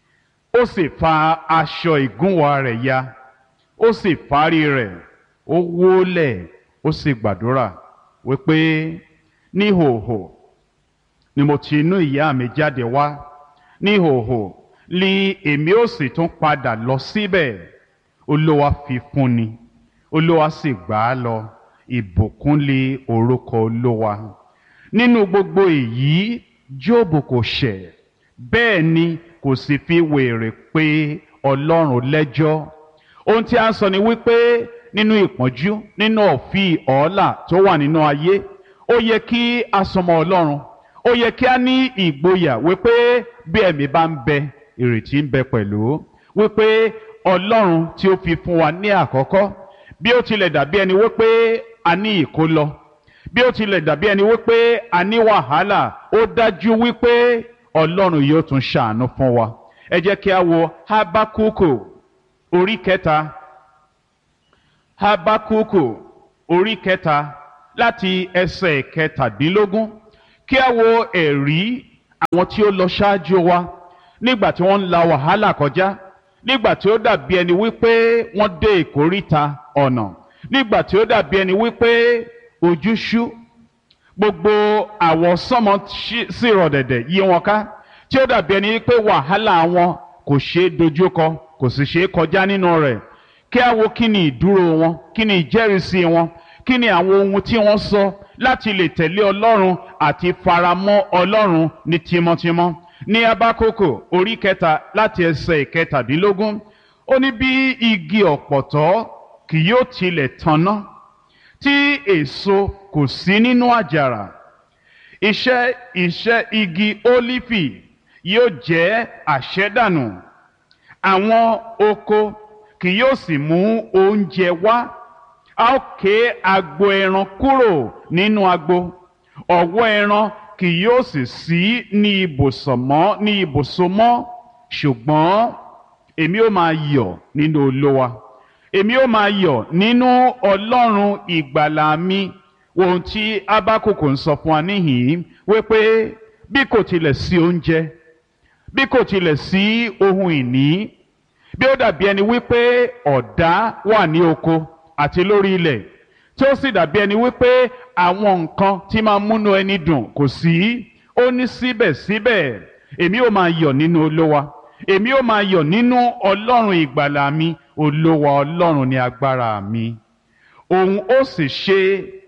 ó sì fa aṣọ ìgúnwà rẹ̀ ya, ó sì fárí rẹ̀, ó wólẹ̀, ó sì gbàdúrà wípé níhòhò ni mo ti inú ìyá mi jáde wá, níhòhò ni èmi ó sì tún padà lọ síbẹ̀. Olúwa fi fún ni, Olúwa sì gbà á lọ. Ìbùkún lé orúkọ Olúwa. Nínú gbogbo èyí, Jóòbù kò ṣẹ̀, bẹ́ẹ̀ ni kò sì fi wèrè pé Ọlọ́run lẹ́jọ́. Ohun tí a ń sọ ni wípé nínú ìpọ́njú, nínú ọ̀fì ọ̀ọ́là tó wà nínú ayé, ó yẹ kí a súnmọ́ Ọlọ́run. Ó yẹ kí a ní ìgboyà wípé bí ẹ̀mí bá ń bẹ, ìrètí ń bẹ pẹ̀lú. Wípé Ọlọ́run tí ó fi fún wa ní àkọ́kọ́, bí ó tilẹ̀ dàbí ẹni wípé a ní ìkólọ, bí ó tilẹ̀ dàbí ẹni wípé a ní wàhálà, ó dájú wípé Ọlọ́run yóò tún ṣàánú fún wa. Ẹ jẹ́ kí a wo Hábákúkù orí 3. Hábákúkù orí 3 láti ẹsẹ̀ kẹtàdínlógún kí a wo ẹ̀rí àwọn tí ó lọ ṣáájú wa nígbà tí wọ́n ń la wàhálà kọjá, nígbà tí ó dàbí ẹni wípé wọ́n dé ìkóríta ọ̀nà, nígbà tí ó dàbí ẹni wípé ojú ṣú, gbogbo àwọsánmọ̀ sì rọ̀ dẹ̀dẹ̀ yí wọn ká, tí ó dàbí ẹni wípé wàhálà wọn kò ṣeé dojúkọ, kò sì ṣeé kọjá nínú rẹ̀. Kí a wo kí ni ìdúró wọn, kí ni ìjẹ́rìísí wọn, kí ni àwọn ohun tí wọ́n sọ láti lè tẹ̀lé Ọlọ́run àti faramọ́ Ọlọ́run ní tímọ́tímọ́. Ní Ábákókò orí 3 láti ẹsẹ̀ 17, ó ní bí igi ọ̀pọ̀tọ́ kì yóò tilẹ̀ tanná, tí èso kò sí nínú àjàrà, iṣẹ́ igi ólífì yóò jẹ́ àṣẹ́dànù, àwọn oko kì yóò sì mú oúnjẹ wá, a ó ké agbo ẹran kúrò nínú agbo, ọ̀wọ́ ẹran kì yóò sì sí ní ibùsọ̀ mọ́, ṣùgbọ́n èmi ó máa yọ̀ nínú Olúwa, èmi ó máa yọ̀ nínú Ọlọ́run ìgbàlà mi. Ohun tí Ábákókò ń sọ fún wa níhìn-ín wípé bí kò tilẹ̀ sí oúnjẹ, bí kò tilẹ̀ sí ohun ìní, bí ó dàbí ẹni wípé ọ̀dá wà ní oko àti lórí ilẹ̀, tí ó sì dàbí ẹni wípé àwọn nǹkan tí máa múnú ẹni dùn kò sí, ó ní síbẹ̀síbẹ̀ èmi ó máa yọ̀ nínú Olúwa, èmi ó máa yọ̀ nínú Ọlọ́run ìgbàlà mi. Olúwa Ọlọ́run ni agbára mi, òun ó sì ṣe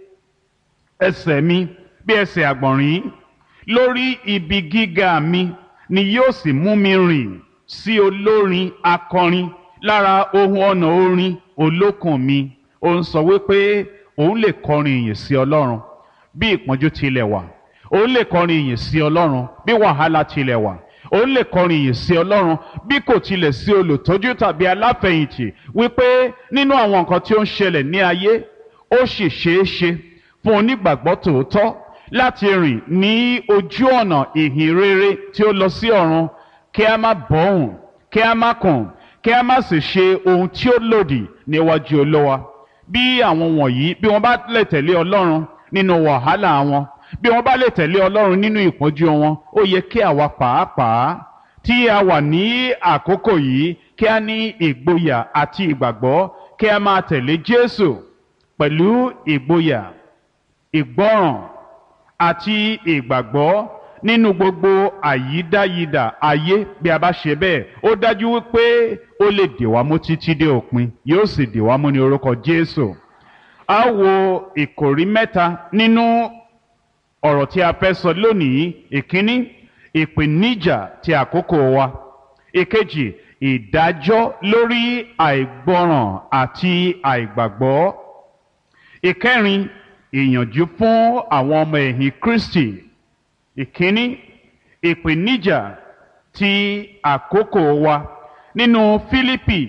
ẹsẹ̀ mi bí ẹsẹ̀ àgbọ̀nrín, lórí ibi gíga mi ni yóò sì mú mi rìn sí olórin akọrin lára ohun ọ̀nà orin olókùn mi. Ó ń sọ wípé òun lè kọrin ìyìn sí Ọlọ́run bí ìpọ́njú tilẹ̀ wà, òun lè kọrin ìyìn sí Ọlọ́run bí wàhálà tilẹ̀ wà, òun lè kọrin ìyìn sí Ọlọ́run bí kò tilẹ̀ sí olùtọ́jú tàbí aláfẹ̀yìntì, wípé nínú àwọn nǹkan tí ó ń ṣẹlẹ̀ ní ayé ó sì ṣeé ṣe fún onígbàgbọ́ tòótọ́ láti rìn ní ojú ọ̀nà ìhìn rere tí ó lọ sí ọ̀run, kí a má bọ̀hùn, kí a má kùn, kí a má sì ṣe ohun tí ó lòdì níwájú Olúwa. Bí àwọn wọ̀nyí, bí wọ́n bá lè tẹ̀lé Ọlọ́run nínú wàhálà wọn, bí wọ́n bá lè tẹ̀lé Ọlọ́run nínú ìpọ́njú wọn, ó yẹ kí àwa pàápàá tí a wà ní àkókò yìí kí a ní ìgboyà àti ìgbàgbọ́, kí a máa tẹ̀lé Jésù pẹ̀lú ìgboyà, ìgbọ́ràn àti ìgbàgbọ́ nínú gbogbo àyídáyidà ayé. Bí a bá ṣe bẹ́ẹ̀, ó dájú wípé ó lè dè wá mú títí dé òpin, yóò sì dè wá mú ní orúkọ Jésù. A wo ìkòrí mẹ́ta nínú ọ̀rọ̀ tí a fẹ́ sọ lónìí. Ìkíní, ìpèníjà ti àkókò wa. Ìkejì, ìdájọ́ lórí àìgbọràn àti àìgbàgbọ́. Ìkẹrin, ìyànjú fún àwọn ọmọ ẹ̀yìn Kristi. Ìkíní, ìpèníjà ti àkókò wa. Nínú Fílípì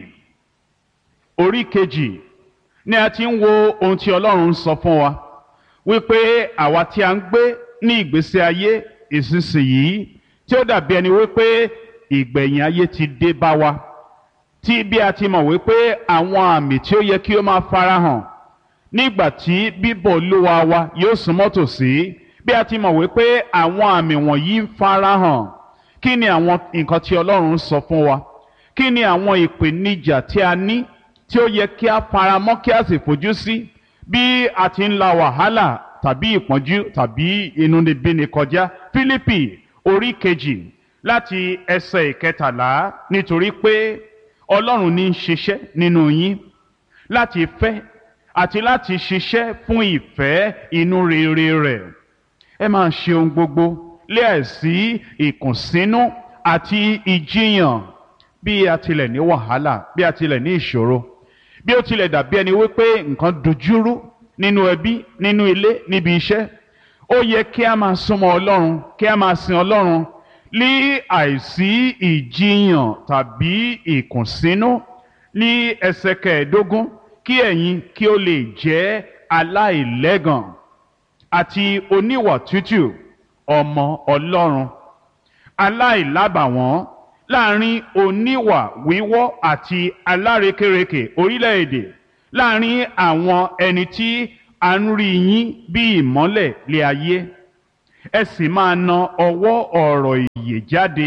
orí 2 ni a ti ń wo ohun tí Ọlọ́run ń sọ fún wa, wípé àwa tí a ń gbé ní ìgbésí ayé ìsinsìnyí tí ó dàbí ẹni wípé ìgbẹ̀yìn ayé ti dé bá wa, tí bí a ti mọ̀ wípé àwọn àmì tí ó yẹ kí ó máa farahàn nígbà tí bíbọ̀ Olúwa wa yóò súnmọ́ tòsí, bí a ti mọ̀ wípé àwọn àmì wọ̀nyí ń farahàn, kí ni àwọn nǹkan tí Ọlọ́run sọ fún wa? Kí ni àwọn ìpèníjà tí a ní tí ó yẹ kí a faramọ́ kí a sì fojú sí bí a ti ń la wàhálà tàbí ìpọ́njú tàbí inúnibíni kọjá? Fílípì orí 2 láti ẹsẹ̀ 13, nítorí pé Ọlọ́run ní í ṣiṣẹ́ nínú yín láti fẹ́ àti láti ṣiṣẹ́ fún ìfẹ́ inú rere rẹ̀. Ẹ máa ṣe ohun gbogbo láìsí ìkùnsínú àti ìjiyàn. Bí a tilẹ̀ ní wàhálà, bí a tilẹ̀ ní ìṣòro, bí ó tilẹ̀ dàbí ẹni wípé nǹkan dojúrú nínú ẹbí, nínú ilé, níbi iṣẹ́, ó yẹ kí a máa súnmọ́ Ọlọ́run, kí a máa sin Ọlọ́run ní àìsí ìjiyàn tàbí ìkùnsínú. Ní ẹsẹ̀ 15, kí ẹ̀yin kí ó lè jẹ́ aláìlẹ́gàn àti oníwà tútù, ọmọ Ọlọ́run, aláìlábàwọ́n láàrin oníwà wíwọ́ àti alárekérekè orílẹ̀-èdè, láàrin àwọn ẹni tí à ń rí yín bí ìmọ́lẹ̀ lé ayé, ẹ sì máa na ọwọ́ ọ̀rọ̀ ìyè jáde,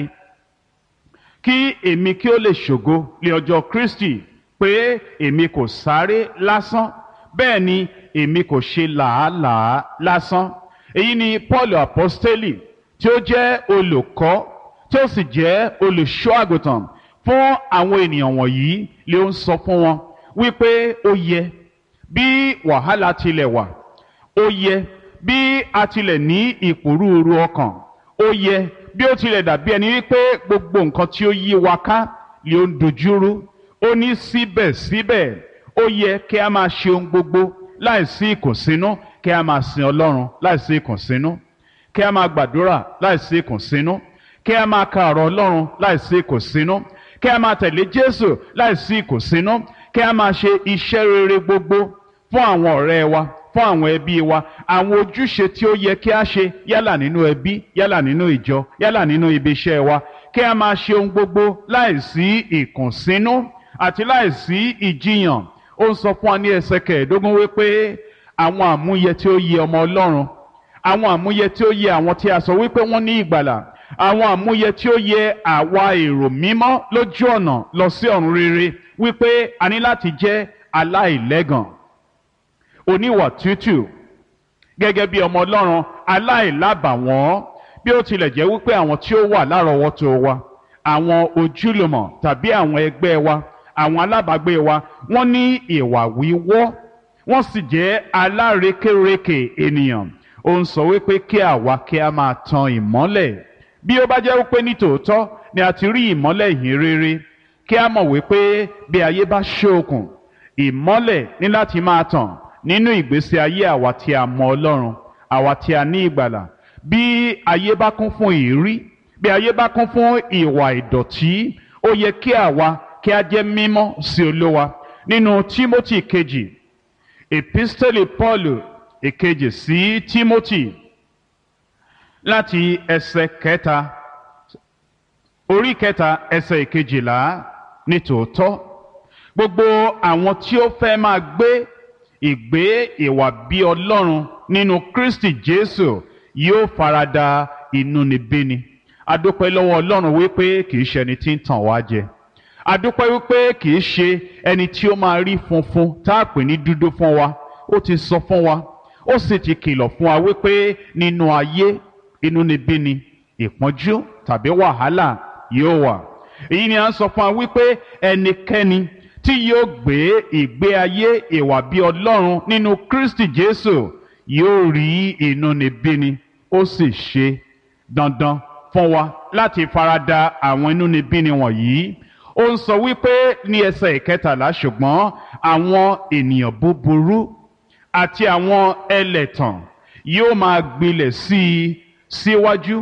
kí èmi kí ó lè ṣògo lé ọjọ́ Kristi, pé èmi kò sáré lásán, bẹ́ẹ̀ ni èmi kò ṣe làálàá lásán. Èyí ni Paul apostoli tí ó jẹ́ olùkọ́ tí ó sì jẹ́ olùṣọ́ àgùntàn fún àwọn ènìyàn wọ̀nyí lé ó ń sọ fún wọn wípé ó yẹ bí wàhálà tilẹ̀ wà, ó yẹ bí a tilẹ̀ ní ìpòrúurú ọkàn, ó yẹ bí ó tilẹ̀ dàbí ẹni wípé gbogbo nǹkan tí ó yí wa ká lé ó ń dojúrú, ó ní síbẹ̀síbẹ̀ ó yẹ kí a máa ṣe ohun gbogbo láìsí ìkùnsínú, kí a máa sin Ọlọ́run láìsí ìkùnsínú, kí a máa gbàdúrà láìsí ìkùnsínú, kí a máa ka ọ̀rọ̀ Ọlọ́run láìsí ìkùnsínú, kí a máa tẹ̀lé Jésù láìsí ìkùnsínú, kí a máa ṣe iṣẹ́ rere gbogbo fún àwọn ọ̀rẹ́ wa, fún àwọn ẹbí wa, àwọn ojúṣe tí ó yẹ kí a ṣe yálà nínú ẹbí, yálà nínú ìjọ, yálà nínú ibi iṣẹ́ wa, kí a máa ṣe ohun gbogbo láìsí ìkùnsínú àti láìsí ìjiyàn. Ó ń sọ fún wa ní ẹsẹ̀ 15 wípé àwọn àmúyẹ tí ó yẹ ọmọ Ọlọ́run, àwọn àmúyẹ tí ó yẹ àwọn tí a sọ wípé wọ́n ní ìgbàlà, àwọn àmúyẹ tí ó yẹ àwa èrò mímọ́ lójú ọ̀nà lọ sí ọ̀run rere, wípé a ní láti jẹ́ aláìlẹ́gàn, oníwà tútù, gẹ́gẹ́ bí ọmọ Ọlọ́run, aláìlábàwọ́n. Bí ó tilẹ̀ jẹ́ wípé àwọn tí ó wà lárọ̀ọ́wọ́tó wa, àwọn ojúlùmọ̀ tàbí àwọn ẹgbẹ́ wa, àwọn alábàágbé wa, wọ́n ní ìwà wíwọ́, wọ́n sì jẹ́ alárekérekè ènìyàn. Ó ń sọ wípé kí àwa kí a máa tan ìmọ́lẹ̀. Bí ó bá jẹ́ wípé ní tòótọ́ ni a ti rí ìmọ́lẹ̀ ìhìn rere, kí a mọ̀ wípé bí ayé bá ṣókùn, ìmọ́lẹ̀ ní láti máa tàn nínú ìgbésí ayé àwa tí a mọ Ọlọ́run, àwa tí a ní ìgbàlà. Bí ayé bá kún fún ìrí, bí ayé bá kún fún ìwà ìdọ̀tí, ó yẹ kí àwa kí a jẹ́ mímọ́ sí Olúwa. Nínú Tímótì kejì, episteli Paul èkejì sí Tímótì, láti ẹsẹ̀ 3, orí 3 ẹsẹ̀ 12, ní tòótọ́ gbogbo àwọn tí ó fẹ́ máa gbé ìgbé ìwà bí Ọlọ́run nínú Kristi Jésù yóò farada inúnibíni. A dúpẹ́ lọ́wọ́ Ọlọ́run wípé kìí ṣe ẹni tí ń tàn wá jẹ. A dúpẹ́ wípé kìí ṣe ẹni tí ó máa rí funfun tá a pè ní dúdú fún wa. Ó ti sọ fún wa, ó sì ti kìlọ̀ fún wa wípé nínú ayé inúnibíni, ìpọ́njú tàbí wàhálà yóò wà. Èyí ni a ń sọ fún wa wípé ẹnikẹ́ni tí yóò gbé ìgbé ayé ìwà bí Ọlọ́run nínú Kristi Jésù yóò rí inúnibíni. Ó sì ṣe dandan fún wa láti farada àwọn inúnibíni wọ̀nyí. Ó ń sọ wípé ní ẹsẹ̀ 13, ṣùgbọ́n àwọn ènìyàn búburú àti àwọn ẹlẹ̀tàn yóò máa gbilẹ̀ sí i síwájú,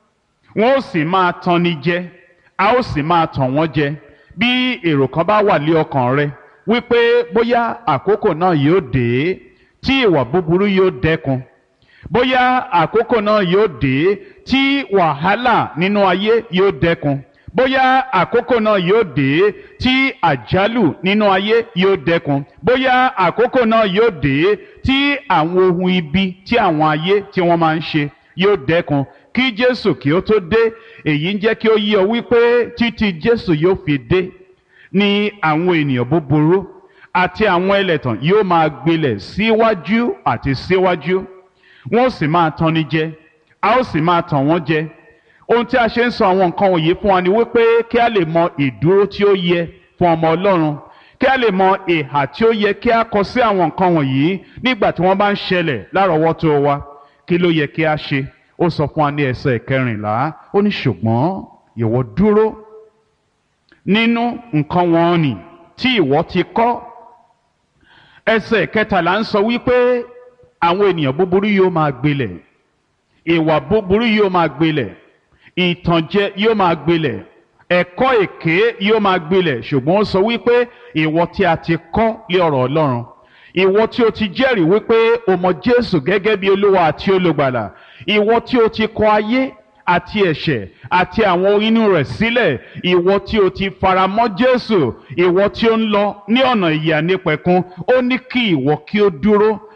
wọn ó sì máa tanni jẹ, a ó sì máa tàn wọ́n jẹ. Bí èrò kan bá wà lé ọkàn rẹ wípé bóyá àkókò náà yóò dé tí ìwà búburú yóò dẹ́kun, bóyá àkókò náà yóò dé tí wàhálà nínú ayé yóò dẹ́kun, bóyá àkókò náà yóò dé tí àjálù nínú ayé yóò dẹ́kun, bóyá àkókò náà yóò dé tí àwọn ohun ibi tí àwọn ayé tí wọ́n máa ń ṣe yóò dẹ́kun, kí Jésù kí ó tó dé. Èyí ń jẹ́ kí ó yé ọ wípé títí Jésù yóò fi dé ni àwọn ènìyàn búburú àti àwọn ẹlẹ́tàn yóò máa gbilẹ̀ síwájú àti síwájú, wọ́n sì máa tanni jẹ, a ó sì máa tàn wọ́n jẹ. Ohun tí a ṣe ń sọ àwọn nǹkan wọ̀nyí fún wa ni wípé kí a lè mọ ìdúró tí ó yẹ fún ọmọ Ọlọ́run, kí a lè mọ ìhà tí ó yẹ kí a kọ sí àwọn nǹkan wọ̀nyí nígbà tí wọ́n bá ń ṣẹlẹ̀ lárọ̀ọ́wọ́tó wa. Kí ló yẹ kí a ṣe? Ó sọ fún wa ní ẹsẹ̀ 14, ó ní ṣùgbọ́n ìwọ dúró nínú nǹkan wọn nì tí ìwọ ti kọ́. Ẹsẹ̀ 13 ń sọ wípé àwọn ènìyàn búburú yóò máa gbilẹ̀, ìwà búburú yóò máa gbilẹ̀, ìtànjẹ yóò máa gbilẹ̀, ẹ̀kọ́ èké yóò máa gbilẹ̀. Ṣùgbọ́n ó sọ wípé ìwọ tí a ti kọ́ lé ọ̀rọ̀ Ọlọ́run, ìwọ tí o ti jẹ́rìí wípé o mọ Jésù gẹ́gẹ́ bí Olúwa àti Olùgbàlà, ìwọ tí o ti kọ ayé àti ẹ̀ṣẹ̀ àti àwọn inú rẹ̀ sílẹ̀, ìwọ tí o ti faramọ́ Jésù, ìwọ tí ó ń lọ ní ọ̀nà ìyè àìnípẹ̀kun, ó ní kí ìwọ kí ó dúró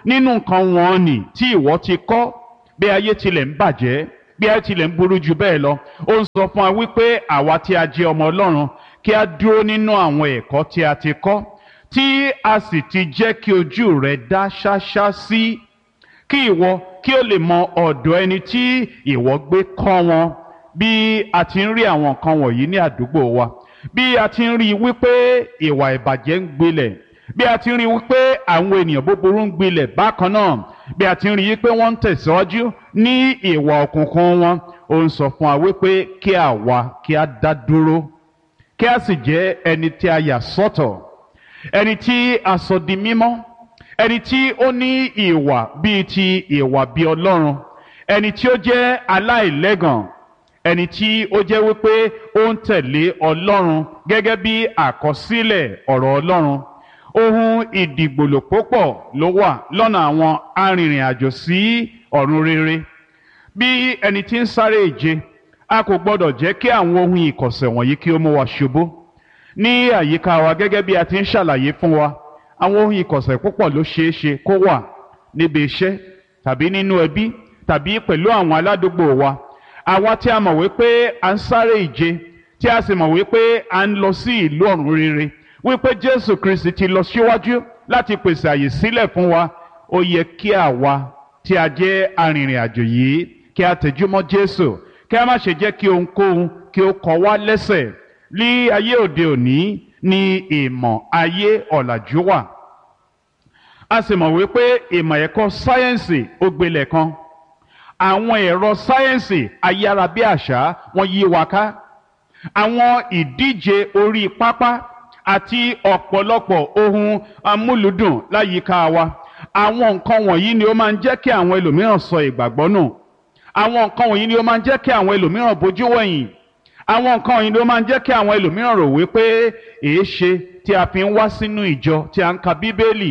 nínú nǹkan wọn nì tí ìwọ ti kọ́, bí ayé tilẹ̀ ń bàjẹ́, bí ayé tilẹ̀ ń burú jù bẹ́ẹ̀ lọ. Ó ń sọ fún wa wípé àwa tí a jẹ́ ọmọ Ọlọ́run kí a dúró nínú àwọn ẹ̀kọ́ tí a ti kọ́, tí a sì ti jẹ́ kí ojú rẹ̀ dá ṣáṣá sí, kí ìwọ kí o lè mọ ọ̀dọ̀ ẹni tí ìwọ gbé kọ́ wọn. Bí a ti ń rí àwọn nǹkan wọ̀nyí ní àdúgbò wa, bí a ti ń rí wípé ìwà ìbàjẹ́ ń gbilẹ̀, bí a ti ń rí wípé àwọn ènìyàn búburú ń gbilẹ̀ bákan náà, bí a ti ń rí wípé wọ́n ń tẹ̀síwájú ní ìwà òkùnkùn wọn, ó ń sọ fún wa wípé kí àwa kí a dá dúró, kí a sì jẹ́ ẹni tí a yà sọ́tọ̀, ẹni tí a sọ di mímọ́, ẹni tí ó ní ìwà bíi ti ìwà bí Ọlọ́run, ẹni tí ó jẹ́ aláìlẹ́gàn, ẹni tí ó jẹ́ wípé ó ń tẹ̀lé Ọlọ́run gẹ́gẹ́ bí àkọsílẹ̀ ọ̀rọ̀ Ọlọ́run. Ohun ìdìgbòlò púpọ̀ ló wà lọ́nà àwọn arìnrìn-àjò sí ọ̀run rere. Bí ẹni tí ń sáré ìje, a kò gbọdọ̀ jẹ́ kí àwọn ohun ìkọ̀sẹ̀ wọ̀nyí kí ó mú wa ṣubú. Ní àyíká wa gẹ́gẹ́ bí a ti ń ṣàlàyé fún wa, àwọn ohun ìkọ̀sẹ̀ púpọ̀ ló ṣeé ṣe kó wà níbi iṣẹ́ tàbí nínú ẹbí tàbí pẹ̀lú àwọn aládùúgbò wa. Àwa tí a mọ̀ wípé à ń sáré ìje, tí a sì mọ̀ wípé à ń lọ sí ìlú ọ̀run rere, wípé Jésù Kristi ti lọ síwájú láti pèsè àyè sílẹ̀ fún wa, ó yẹ kí àwa tí a jẹ́ arìnrìn-àjò yìí kí a tẹjúmọ́ Jésù, kí a má ṣe jẹ́ kí ohunkóhun kí ó kọ wá lẹ́sẹ̀. Ní ayé òde òní ni ìmọ̀ ayé ọ̀làjú wà. A sì mọ̀ wípé ìmọ̀ ẹ̀kọ́ sáyẹ́ǹsì ó gbilẹ̀ kan. Àwọn ẹ̀rọ sáyẹ́ǹsì ayárabíàṣá wọ́n yí wa ká. Àwọn ìdíje orí pápá àti ọ̀pọ̀lọpọ̀ ohun amúlùdùn láyìíká wa. Àwọn nǹkan wọ̀nyí ni ó máa ń jẹ́ kí àwọn ẹlòmíràn sọ ìgbàgbọ́ nù. Àwọn nǹkan wọ̀nyí ni ó máa ń jẹ́ kí àwọn ẹlòmíràn bojú wẹ̀yìn. Àwọn nǹkan wọ̀nyí ni ó máa ń jẹ́ kí àwọn ẹlòmíràn rò wípé èéṣe tí a fi ń wá sínú ìjọ, tí a ń ka Bíbélì,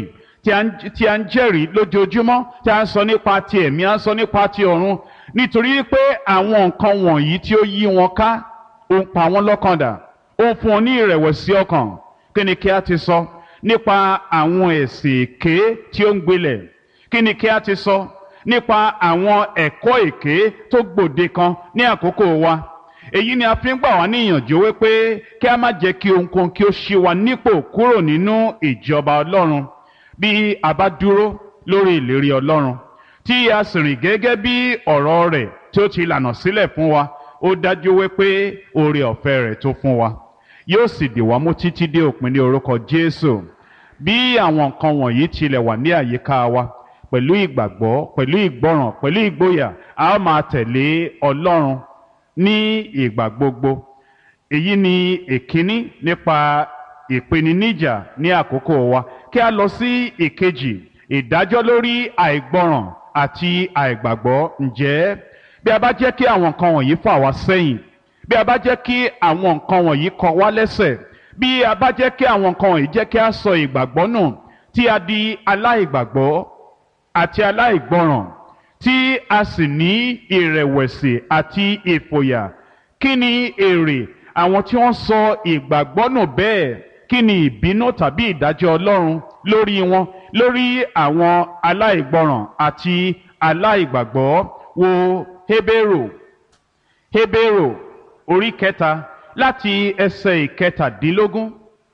tí a ń jẹ́rìí lójoojúmọ́, tí a ń sọ nípa ti ẹ̀mí, a ń sọ nípa ti ọ̀run, nítorí pé àwọn nǹkan wọ̀nyí tí ó yí wọn ká ó ń pa wọ́n lọ́kàn dà, ó ń fún wọn ní ìrẹ̀wẹ̀sì ọkàn. Kí ni kí a ti sọ nípa àwọn ẹ̀sìn èké tí ó ń gbilẹ̀? Kí ni kí a ti sọ nípa àwọn ẹ̀kọ́ èké tó gbòde kan ní àkókò wa? Èyí ni a fi ń gbà wá ní ìyànjú wípé kí a má jẹ́ kí ohunkóhun kí ó ṣí wa nípò kúrò nínú ìjọba Ọlọ́run. Bí a bá dúró lórí ìlérí Ọlọ́run, tí a sì rìn gẹ́gẹ́ bí ọ̀rọ̀ rẹ̀ tí ó ti lànà sílẹ̀ fún wa, ó dájú wípé oore ọ̀fẹ́ rẹ̀ tó fún wa yóò sì dì wá mú títí dé òpin ní orúkọ Jésù. Bí àwọn nǹkan wọ̀nyí tilẹ̀ wà ní àyíká wa, pẹ̀lú ìgbàgbọ́, pẹ̀lú ìgbọràn, pẹ̀lú ìgboyà, a ó máa tẹ̀lé Ọlọ́run ní ìgbà gbogbo. Èyí ni ìkíní nípa ìpèníjà ní àkókò wa. Kí a lọ sí ìkejì, ìdájọ́ lórí àìgbọràn àti àìgbàgbọ́. Ǹjẹ́ bí a bá jẹ́ kí àwọn nǹkan wọ̀nyí fà wá sẹ́yìn, bí a bá jẹ́ kí àwọn nǹkan wọ̀nyí kọ wá lẹ́sẹ̀, bí a bá jẹ́ kí àwọn nǹkan wọ̀nyí jẹ́ kí a sọ ìgbàgbọ́ nù, tí a di aláìgbàgbọ́ àti aláìgbọràn, tí a sì ní ìrẹ̀wẹ̀sì àti ìfòyà, kí ni èrè àwọn tí wọ́n sọ ìgbàgbọ́ nù bẹ́ẹ̀? Kí ni ìbínú tàbí ìdájọ́ Ọlọ́run lórí wọn, lórí àwọn aláìgbọràn àti aláìgbàgbọ́? Wo Hébérù orí 3 láti ẹsẹ̀ 17.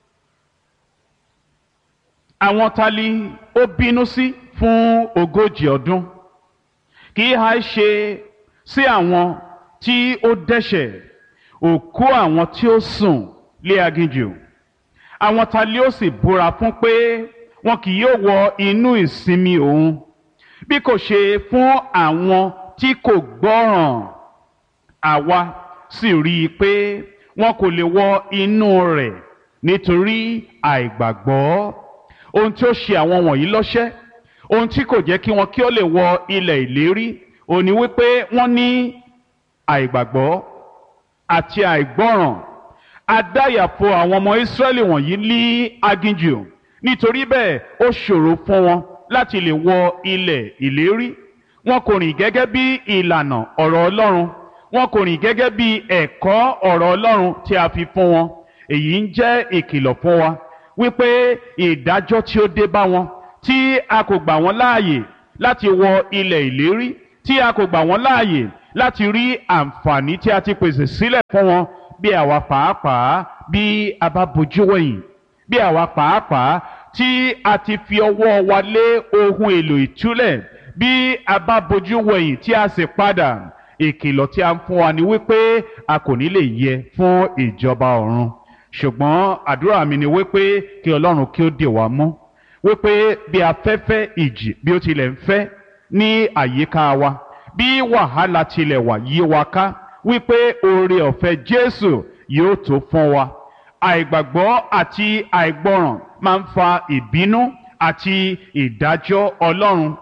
Àwọn tali ó bínú sí fún 40 ọdún? Kì í ha ṣe sí àwọn tí ó dẹ́ṣẹ̀, òkú àwọn tí ó sùn lé aginjù? Àwọn tali ó sì búra fún pé wọn kì yóò wọ inú ìsinmi òun, bí kò ṣe fún àwọn tí kò gbọ́ràn. Àwa sì rí i pé wọn kò lè wọ inú rẹ̀ nítorí àìgbàgbọ́. Ohun tí ó ṣe àwọn wọ̀nyí lọ́ṣẹ́, ohun tí kò jẹ́ kí wọn kí ó lè wọ ilẹ̀ ìlérí, ó ní wípé wọ́n ní àìgbàgbọ́ àti àìgbọ́ràn. Adáyàfo àwọn ọmọ Ísírẹ́lì wọ̀nyí ní aginjù, nítorí bẹ́ẹ̀ ó ṣòro fún wọn láti lè wọ ilẹ̀ ìlérí. Wọn kò rìn gẹ́gẹ́ bí ìlànà ọ̀rọ̀ Ọlọ́run, wọn kò rìn gẹ́gẹ́ bí ẹ̀kọ́ ọ̀rọ̀ Ọlọ́run tí a fi fún wọn. Èyí ń jẹ́ ìkìlọ̀ fún wa wípé ìdájọ́ tí ó dé bá wọn, tí a kò gbà wọ́n láàyè láti wọ ilẹ̀ ìlérí, tí a kò gbà wọ́n láàyè láti rí àǹfààní tí a ti pèsè sílẹ̀ fún wọn, bí àwa pàápàá bí a bá bojú wẹ̀yìn, bí àwa pàápàá tí a ti fi ọwọ́ wa lé ohun èlò ìtúlẹ̀, bí a bá bojú wẹ̀yìn tí a sì padà, ìkìlọ̀ tí a ń fún wa ni wípé a kò ní lè yẹ fún ìjọba ọ̀run. Ṣùgbọ́n àdúrà mi ni wípé kí Ọlọ́run kí ó dè wá mú, wípé bí afẹ́fẹ́ ìjì bí ó tilẹ̀ ń fẹ́ ní àyíká wa, bí wàhálà tilẹ̀ wà yí wa ká, wípé oore ọ̀fẹ́ Jésù yóò tó fún wa. Àìgbàgbọ́ àti àìgbọràn máa ń fa ìbínú àti ìdájọ́ Ọlọ́run.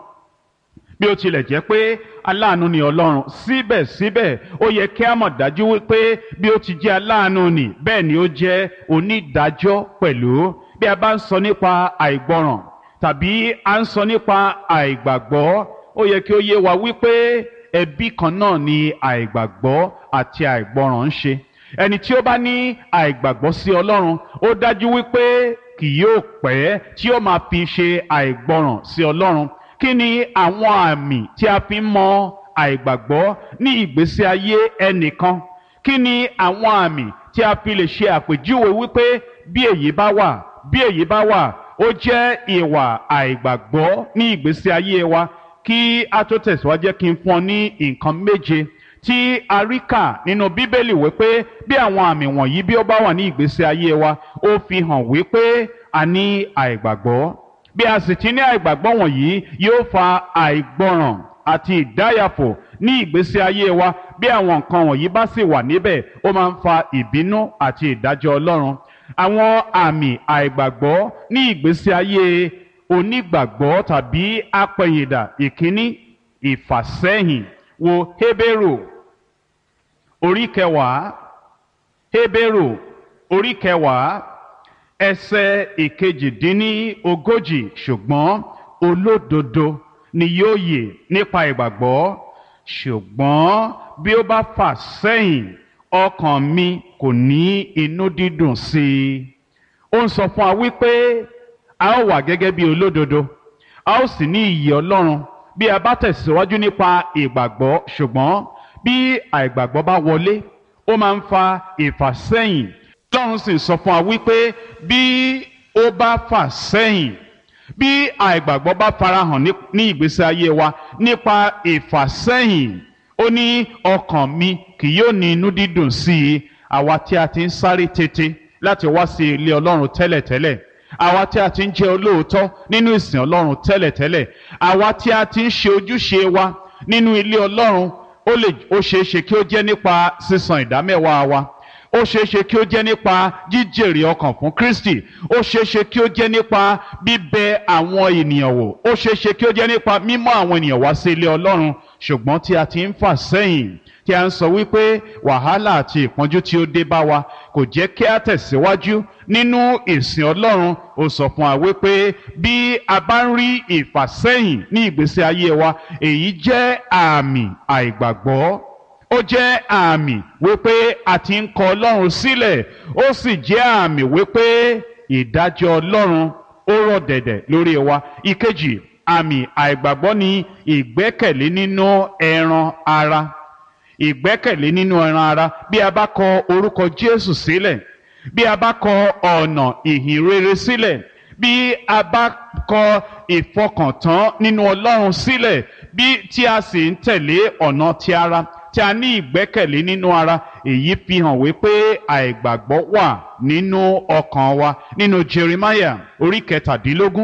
Bí ó tilẹ̀ jẹ́ pé aláàánú ni Ọlọ́run, síbẹ̀síbẹ̀ ó yẹ kí a mọ̀ dájú wípé bí ó ti jẹ́ aláàánú ni, bẹ́ẹ̀ ni ó jẹ́ onídàájọ́ pẹ̀lú. Bí a bá ń sọ nípa àìgbọràn tàbí a ń sọ nípa àìgbàgbọ́, ó yẹ kí ó yé wa wípé ẹbí kan náà ni àìgbàgbọ́ àti àìgbọràn ń ṣe. Ẹni tí ó bá ní àìgbàgbọ́ sí Ọlọ́run, ó dájú wípé kì yóò pẹ́ tí ó máa fi ṣe àìgbọràn sí Ọlọ́run. Kí ni àwọn àmì tí a fi ń mọ àìgbàgbọ́ ní ìgbésí ayé ẹnìkan? Kí ni àwọn àmì tí a fi lè ṣe àpèjúwe wípé bí èyí bá wà, bí èyí bá wà, ó jẹ́ ìwà àìgbàgbọ́ ní ìgbésí ayé wa? Kí a tó tẹ̀síwájú, kí n fún ọ ní nǹkan méje tí a rí kà nínú Bíbélì wípé bí àwọn àmì wọ̀nyí bí ó bá wà ní ìgbésí ayé wa, ó fi hàn wípé a ní àìgbàgbọ́. Bí a sì ti ní àìgbàgbọ́ wọ̀nyí, yóò fa àìgbọràn àti ìdáyàfò ní ìgbésí ayé wa. Bí àwọn nǹkan wọ̀nyí bá sì wà níbẹ̀, ó máa ń fa ìbínú àti ìdájọ́ Ọlọ́run. Àwọn àmì àìgbàgbọ́ ní ìgbésí ayé onígbàgbọ́ tàbí apẹ̀yìndà: ìkíní, ìfàsẹ́yìn. Wo Hébérù orí kẹwàá, Hébérù orí kẹwàá ẹsẹ̀ ìkejì-dín-ní-ogójì. Ṣùgbọ́n olódodo ni yóò yè nípa ìgbàgbọ́, ṣùgbọ́n bí ó bá fà sẹ́yìn, ọkàn mi kò ní inú dídùn sí i. Ó ń sọ fún wa wípé a ó wà gẹ́gẹ́ bí olódodo, a ó sì ní ìyè Ọlọ́run bí a bá tẹ̀síwájú nípa ìgbàgbọ́. Ṣùgbọ́n bí àìgbàgbọ́ bá wọlé, ó máa ń fa ìfàsẹ́yìn. Ọlọ́run sì sọ fún wa wípé bí ó bá fà sẹ́yìn, bí àìgbàgbọ́ bá farahàn ní ìgbésí ayé wa nípa ìfàsẹ́yìn, ó ní ọkàn mi kì yóò ní inú dídùn sí i. Àwa tí a ti ń sáré tètè láti wá sí ilé Ọlọ́run tẹ́lẹ̀tẹ́lẹ̀, àwa tí a ti ń jẹ́ olóòótọ́ nínú ìsìn Ọlọ́run tẹ́lẹ̀tẹ́lẹ̀, àwa tí a ti ń ṣe ojúṣe wa nínú ilé Ọlọ́run, ó ṣeé ṣe kí ó jẹ́ nípa sísan ìdámẹ́wàá wa, ó ṣeé ṣe kí ó jẹ́ nípa jíjèrè ọkàn fún Kristi, ó ṣeé ṣe kí ó jẹ́ nípa bíbẹ àwọn ènìyàn wò, ó ṣeé ṣe kí ó jẹ́ nípa mímọ́ àwọn ènìyàn wá sí ilé Ọlọ́run. Ṣùgbọ́n tí a ti ń fà sẹ́yìn, tí a ń sọ wípé wàhálà àti ìpọ́njú tí ó dé bá wa kò jẹ́ kí a tẹ̀síwájú nínú ìsìn Ọlọ́run, ó sọ fún wa wípé bí a bá ń rí ìfàsẹ́yìn ní ìgbésí ayé wa, èyí jẹ́ àmì àìgbàgbọ́. Ó jẹ́ àmì wípé a ti ń kọ Ọlọ́run sílẹ̀, ó sì jẹ́ àmì wípé ìdájọ́ Ọlọ́run ó rọ̀ dẹ̀dẹ̀ lórí wa. Ìkejì, àmì àìgbàgbọ́ ni ìgbẹ́kẹ̀lé nínú ẹran ara. Ìgbẹ́kẹ̀lé nínú ẹran ara. Bí a bá kọ orúkọ Jésù sílẹ̀, bí a bá kọ ọ̀nà ìhìn rere sílẹ̀, bí a bá kọ ìfọkàntán nínú Ọlọ́run sílẹ̀, bí tí a sì ń tẹ̀lé ọ̀nà ti ara, tí a ní ìgbẹ́kẹ̀lé nínú ara, èyí fi hàn wípé àìgbàgbọ́ wà nínú ọkàn wa. Nínú Jeremiah orí kẹtàdínlógún,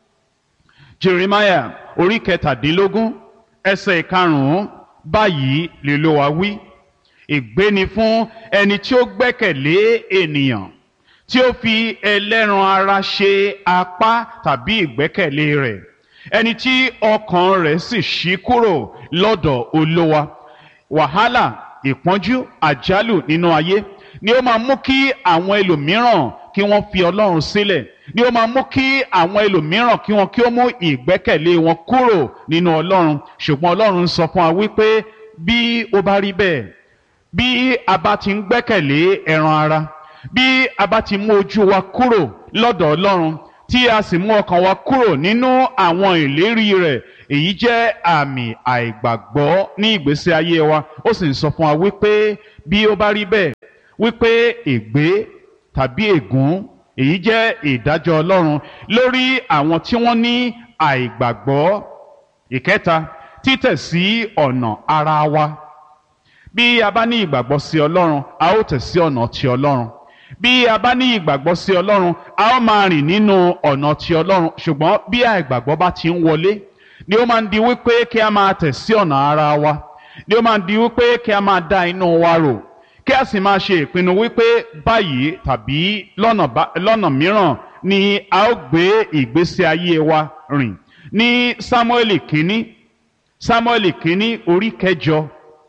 Jeremiah orí kẹtàdínlógún ẹsẹ̀ ìkarùn-ún, báyìí l'Olúwa wí: ègbé ni fún ẹni tí ó gbẹ́kẹ̀lé ènìyàn, tí ó fi ẹlẹ́ran ara ṣe apá tàbí ìgbẹ́kẹ̀lé rẹ̀, ẹni tí ọkàn rẹ̀ sì ṣí kúrò lọ́dọ̀ Olúwa. Wàhálà, ìpọ́njú, àjálù nínú ayé ni ó máa mú kí àwọn ẹlòmíràn kí wọ́n fi Ọlọ́run sílẹ̀, ni ó máa mú kí àwọn ẹlòmíràn kí ó mú ìgbẹ́kẹ̀lé wọn kúrò nínú Ọlọ́run. Ṣùgbọ́n Ọlọ́run sọ fún wa wípé bí ó bá rí bẹ́ẹ̀, bí a bá ti ń gbẹ́kẹ̀lé ẹran ara, bí a bá ti mú ojú wa kúrò lọ́dọ̀ Ọlọ́run, tí a sì mú ọkàn wa kúrò nínú àwọn ìlérí rẹ̀, èyí jẹ́ àmì àìgbàgbọ́ ní ìgbésí ayé wa. Ó sì ń sọ fún wa wípé bí ó bá rí bẹ́ẹ̀, wípé ègbé tàbí ègún, èyí jẹ́ ìdájọ́ Ọlọ́run lórí àwọn tí wọ́n ní àìgbàgbọ́. Ìkẹta, títẹ̀ sí ọ̀nà ara wa. Bí a bá ní ìgbàgbọ́ sí Ọlọ́run, a ó tẹ̀ sí ọ̀nà ti Ọlọ́run. Bí a bá ní ìgbàgbọ́ sí Ọlọ́run, a ó máa rìn nínú ọ̀nà ti Ọlọ́run. Ṣùgbọ́n bí àìgbàgbọ́ bá ti ń wọlé, ni ó máa ń di wípé kí a máa tẹ̀ sí ọ̀nà ara wa, ni ó máa ń di wípé kí a máa dá inú wa rò, kí a sì máa ṣe ìpinnu wípé báyìí tàbí lọ́nà mìíràn ni a ó gbé ìgbésí ayé wa rìn. Ní Sámúẹ́lì kínní orí 8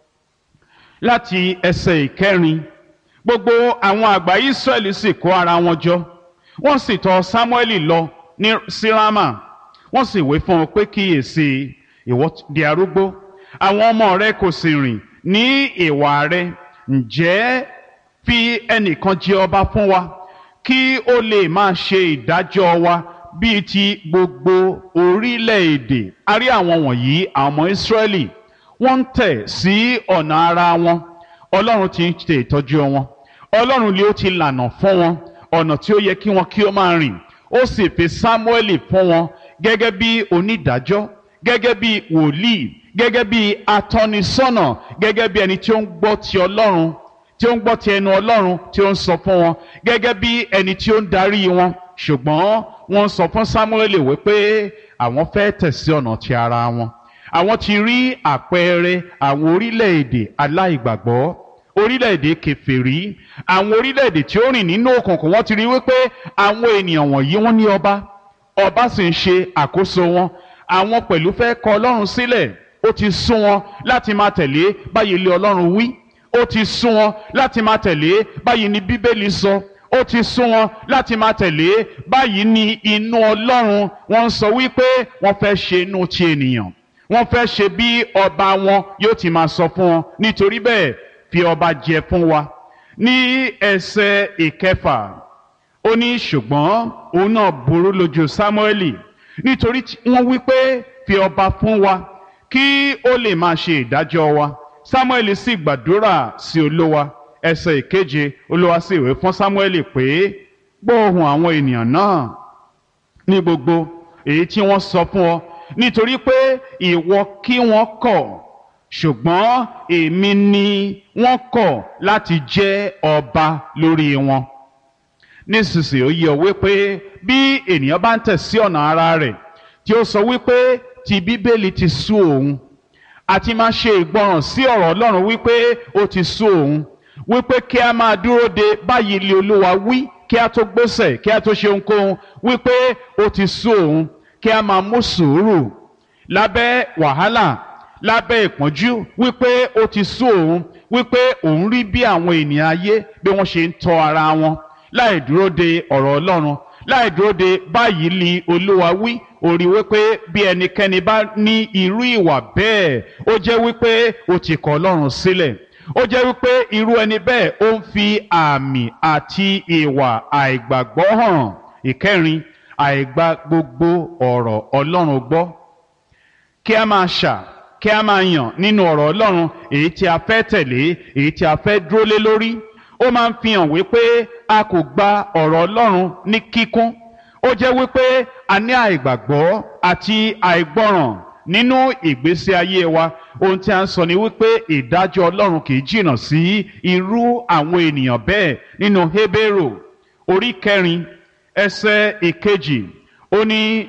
láti ẹsẹ̀ 4, gbogbo àwọn àgbà Ísírẹ́lì sì kó ara wọn jọ, wọ́n sì tọ̀ Sámúẹ́lì lọ sí Rámà. Wọ́n sì wí fún un pé kíyèsí, ìwọ di arúgbó, àwọn ọmọ rẹ kò sì rìn ní ìwà rẹ. Ǹjẹ́ fi ẹnìkan jẹ ọba fún wa, kí ó lè máa ṣe ìdájọ́ wa bíi ti gbogbo orílẹ̀-èdè. A rí àwọn wọ̀nyí, àwọn ọmọ Ísírẹ́lì, wọ́n ń tẹ̀ sí ọ̀nà ara wọn. Ọlọ́run ti ń ṣe ìtọ́jú wọn. Ọlọ́run ni ó ti lànà fún wọn ọ̀nà tí ó yẹ kí wọn kí ó máa rìn. Ó sì fi Sámúẹ́lì fún wọn gẹ́gẹ́ bí onídàájọ́, gẹ́gẹ́ bí wòlíì, gẹ́gẹ́ bí atọ́nisọ́nà, gẹ́gẹ́ bí ẹni tí ó ń gbọ́ ti Ọlọ́run, tí ó ń gbọ́ ti ẹnu Ọlọ́run tí ó ń sọ fún wọn, gẹ́gẹ́ bí ẹni tí ó ń darí wọn. Ṣùgbọ́n wọ́n sọ fún Sámúẹ́lì wípé àwọn fẹ́ tẹ̀ sí ọ̀nà ti ara wọn. Àwọn ti rí àpẹẹrẹ àwọn orílẹ̀-èdè aláìgbàgbọ́, orílẹ̀-èdè kèfèrí, àwọn orílẹ̀-èdè tí ó rìn nínú òkùnkùn. Wọ́n ti rí wípé àwọn ènìyàn wọ̀nyí wọ́n ní ọba sì ń ṣe àkóso wọn. Àwọn pẹ̀lú fẹ́ kọ Ọlọ́run sílẹ̀. Ó ti sún wọn láti máa tẹ̀lé báyìí lé Ọlọ́run wí. Ó ti sún wọn láti máa tẹ̀lé báyìí ni Bíbélì sọ. Ó ti sún wọn láti máa tẹ̀lé báyìí ni inú Ọlọ́run. Wọ́n ń sọ wípé wọ́n fẹ́ ṣe inú ti ènìyàn. Wọ́n fẹ́ ṣe bí ọba wọn yóò ti máa sọ fún wọn. Nítorí bẹ́ẹ̀, fi ọba jẹ fún wa. Ní ẹsẹ̀ 6, ó ní ṣùgbọ́n òun náà burú lójú Sámúẹ́lì, nítorí wọ́n wí pé fi ọba fún wa kí ó lè máa ṣe ìdájọ́ wa. Sámúẹ́lì sì gbàdúrà sí Olúwa. Ẹsẹ̀ 7, Olúwa sì wí fún Sámúẹ́lì pé gbọ́ ohùn àwọn ènìyàn náà ní gbogbo èyí tí wọ́n sọ fún ọ, nítorí pé ìwọ kí wọ́n kọ̀, ṣùgbọ́n èmi ni wọ́n kọ̀ láti jẹ́ ọba lórí wọn. Nísinsìnyí ó yé ọ wípé bí ènìyàn bá ń tẹ̀ sí ọ̀nà ara rẹ̀, tí ó sọ wípé ti Bíbélì ti sú òun, àti máa ṣe ìgbọràn sí ọ̀rọ̀ Ọlọ́run wípé ó ti sú òun, wípé kí a máa dúró de báyìí lé Olúwa wí kí a tó gbésẹ̀, kí a tó ṣe ohunkóhun, wípé ó ti sú òun, kí a máa mú sùúrù lábẹ́ wàhálà, lábẹ́ ìpọ́njú, wípé ó ti sú òun, wípé òun rí bí àwọn ènìyàn ayé bí wọ́n ṣe ń tọ́ ara wọn láì dúró de ọ̀rọ̀ Ọlọ́run, láì dúró de báyìí lé Olúwa wí. Ó rí wípé bí ẹnikẹ́ni bá ní irú ìwà bẹ́ẹ̀, ó jẹ́ wípé ó ti kọ̀ Ọlọ́run sílẹ̀. Ó jẹ́ wípé irú ẹni bẹ́ẹ̀ ó ń fi àmì àti ìwà àìgbàgbọ́ hàn. 9, àìgbà gbogbo ọ̀rọ̀ Ọlọ́run gbọ́. Kí a máa kí a máa yàn nínú ọ̀rọ̀ Ọlọ́run èyí tí a fẹ́ tẹ̀lé, èyí tí a fẹ́ dúró lé lórí. Ó máa ń fi hàn wípé a kò gba ọ̀rọ̀ Ọlọ́run ní kíkún. Ó jẹ́ wípé a ní àìgbàgbọ́ àti àìgbọràn nínú ìgbésí ayé wa. Ohun tí a ń sọ ni wípé ìdájọ́ Ọlọ́run kì í jìnnà sí irú àwọn ènìyàn bẹ́ẹ̀. Nínú Hébérù orí 4 ẹsẹ̀ 2, ó ní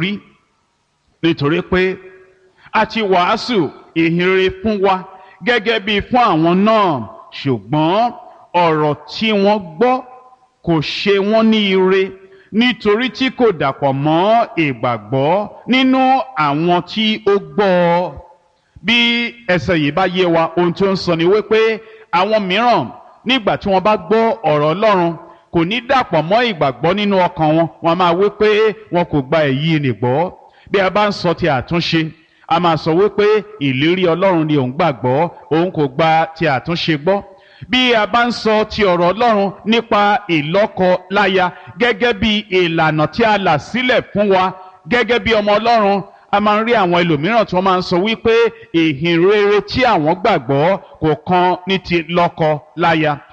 nítorí pé a ti wàásù ìhìnrere fún wa gẹ́gẹ́ bí fún àwọn náà, ṣùgbọ́n ọ̀rọ̀ tí wọ́n gbọ́ kò ṣe wọ́n ní ire, nítorí tí kò dàpọ̀ mọ́ ìgbàgbọ́ nínú àwọn tí ó gbọ́ ọ. Bí ẹsẹ̀ yìí bá yé wa, ohun tí ó ń sọ ni wípé àwọn mìíràn nígbà tí wọ́n bá gbọ́ ọ̀rọ̀ Ọlọ́run kò ní dàpọ̀ mọ́ ìgbàgbọ́ nínú ọkàn wọn. Wọ́n máa wí pé wọn kò gba èyí nì gbọ́. Bí a bá ń sọ ti àtúnṣe, a máa sọ wípé ìlérí Ọlọ́run ni òun gbàgbọ́, òun kò gba ti àtúnṣe gbọ́. Bí a bá ń sọ ti ọ̀rọ̀ Ọlọ́run nípa ìlọ́kọ láya gẹ́gẹ́ bí ìlànà tí a là sílẹ̀ fún wa gẹ́gẹ́ bí ọmọ Ọlọ́run. A máa ń rí àwọn ẹlòmíràn tí wọ́n máa ń sọ wípé ìhìn rere tí àwọn gbàgbọ́ kò kan ní ti lọ́kọ láya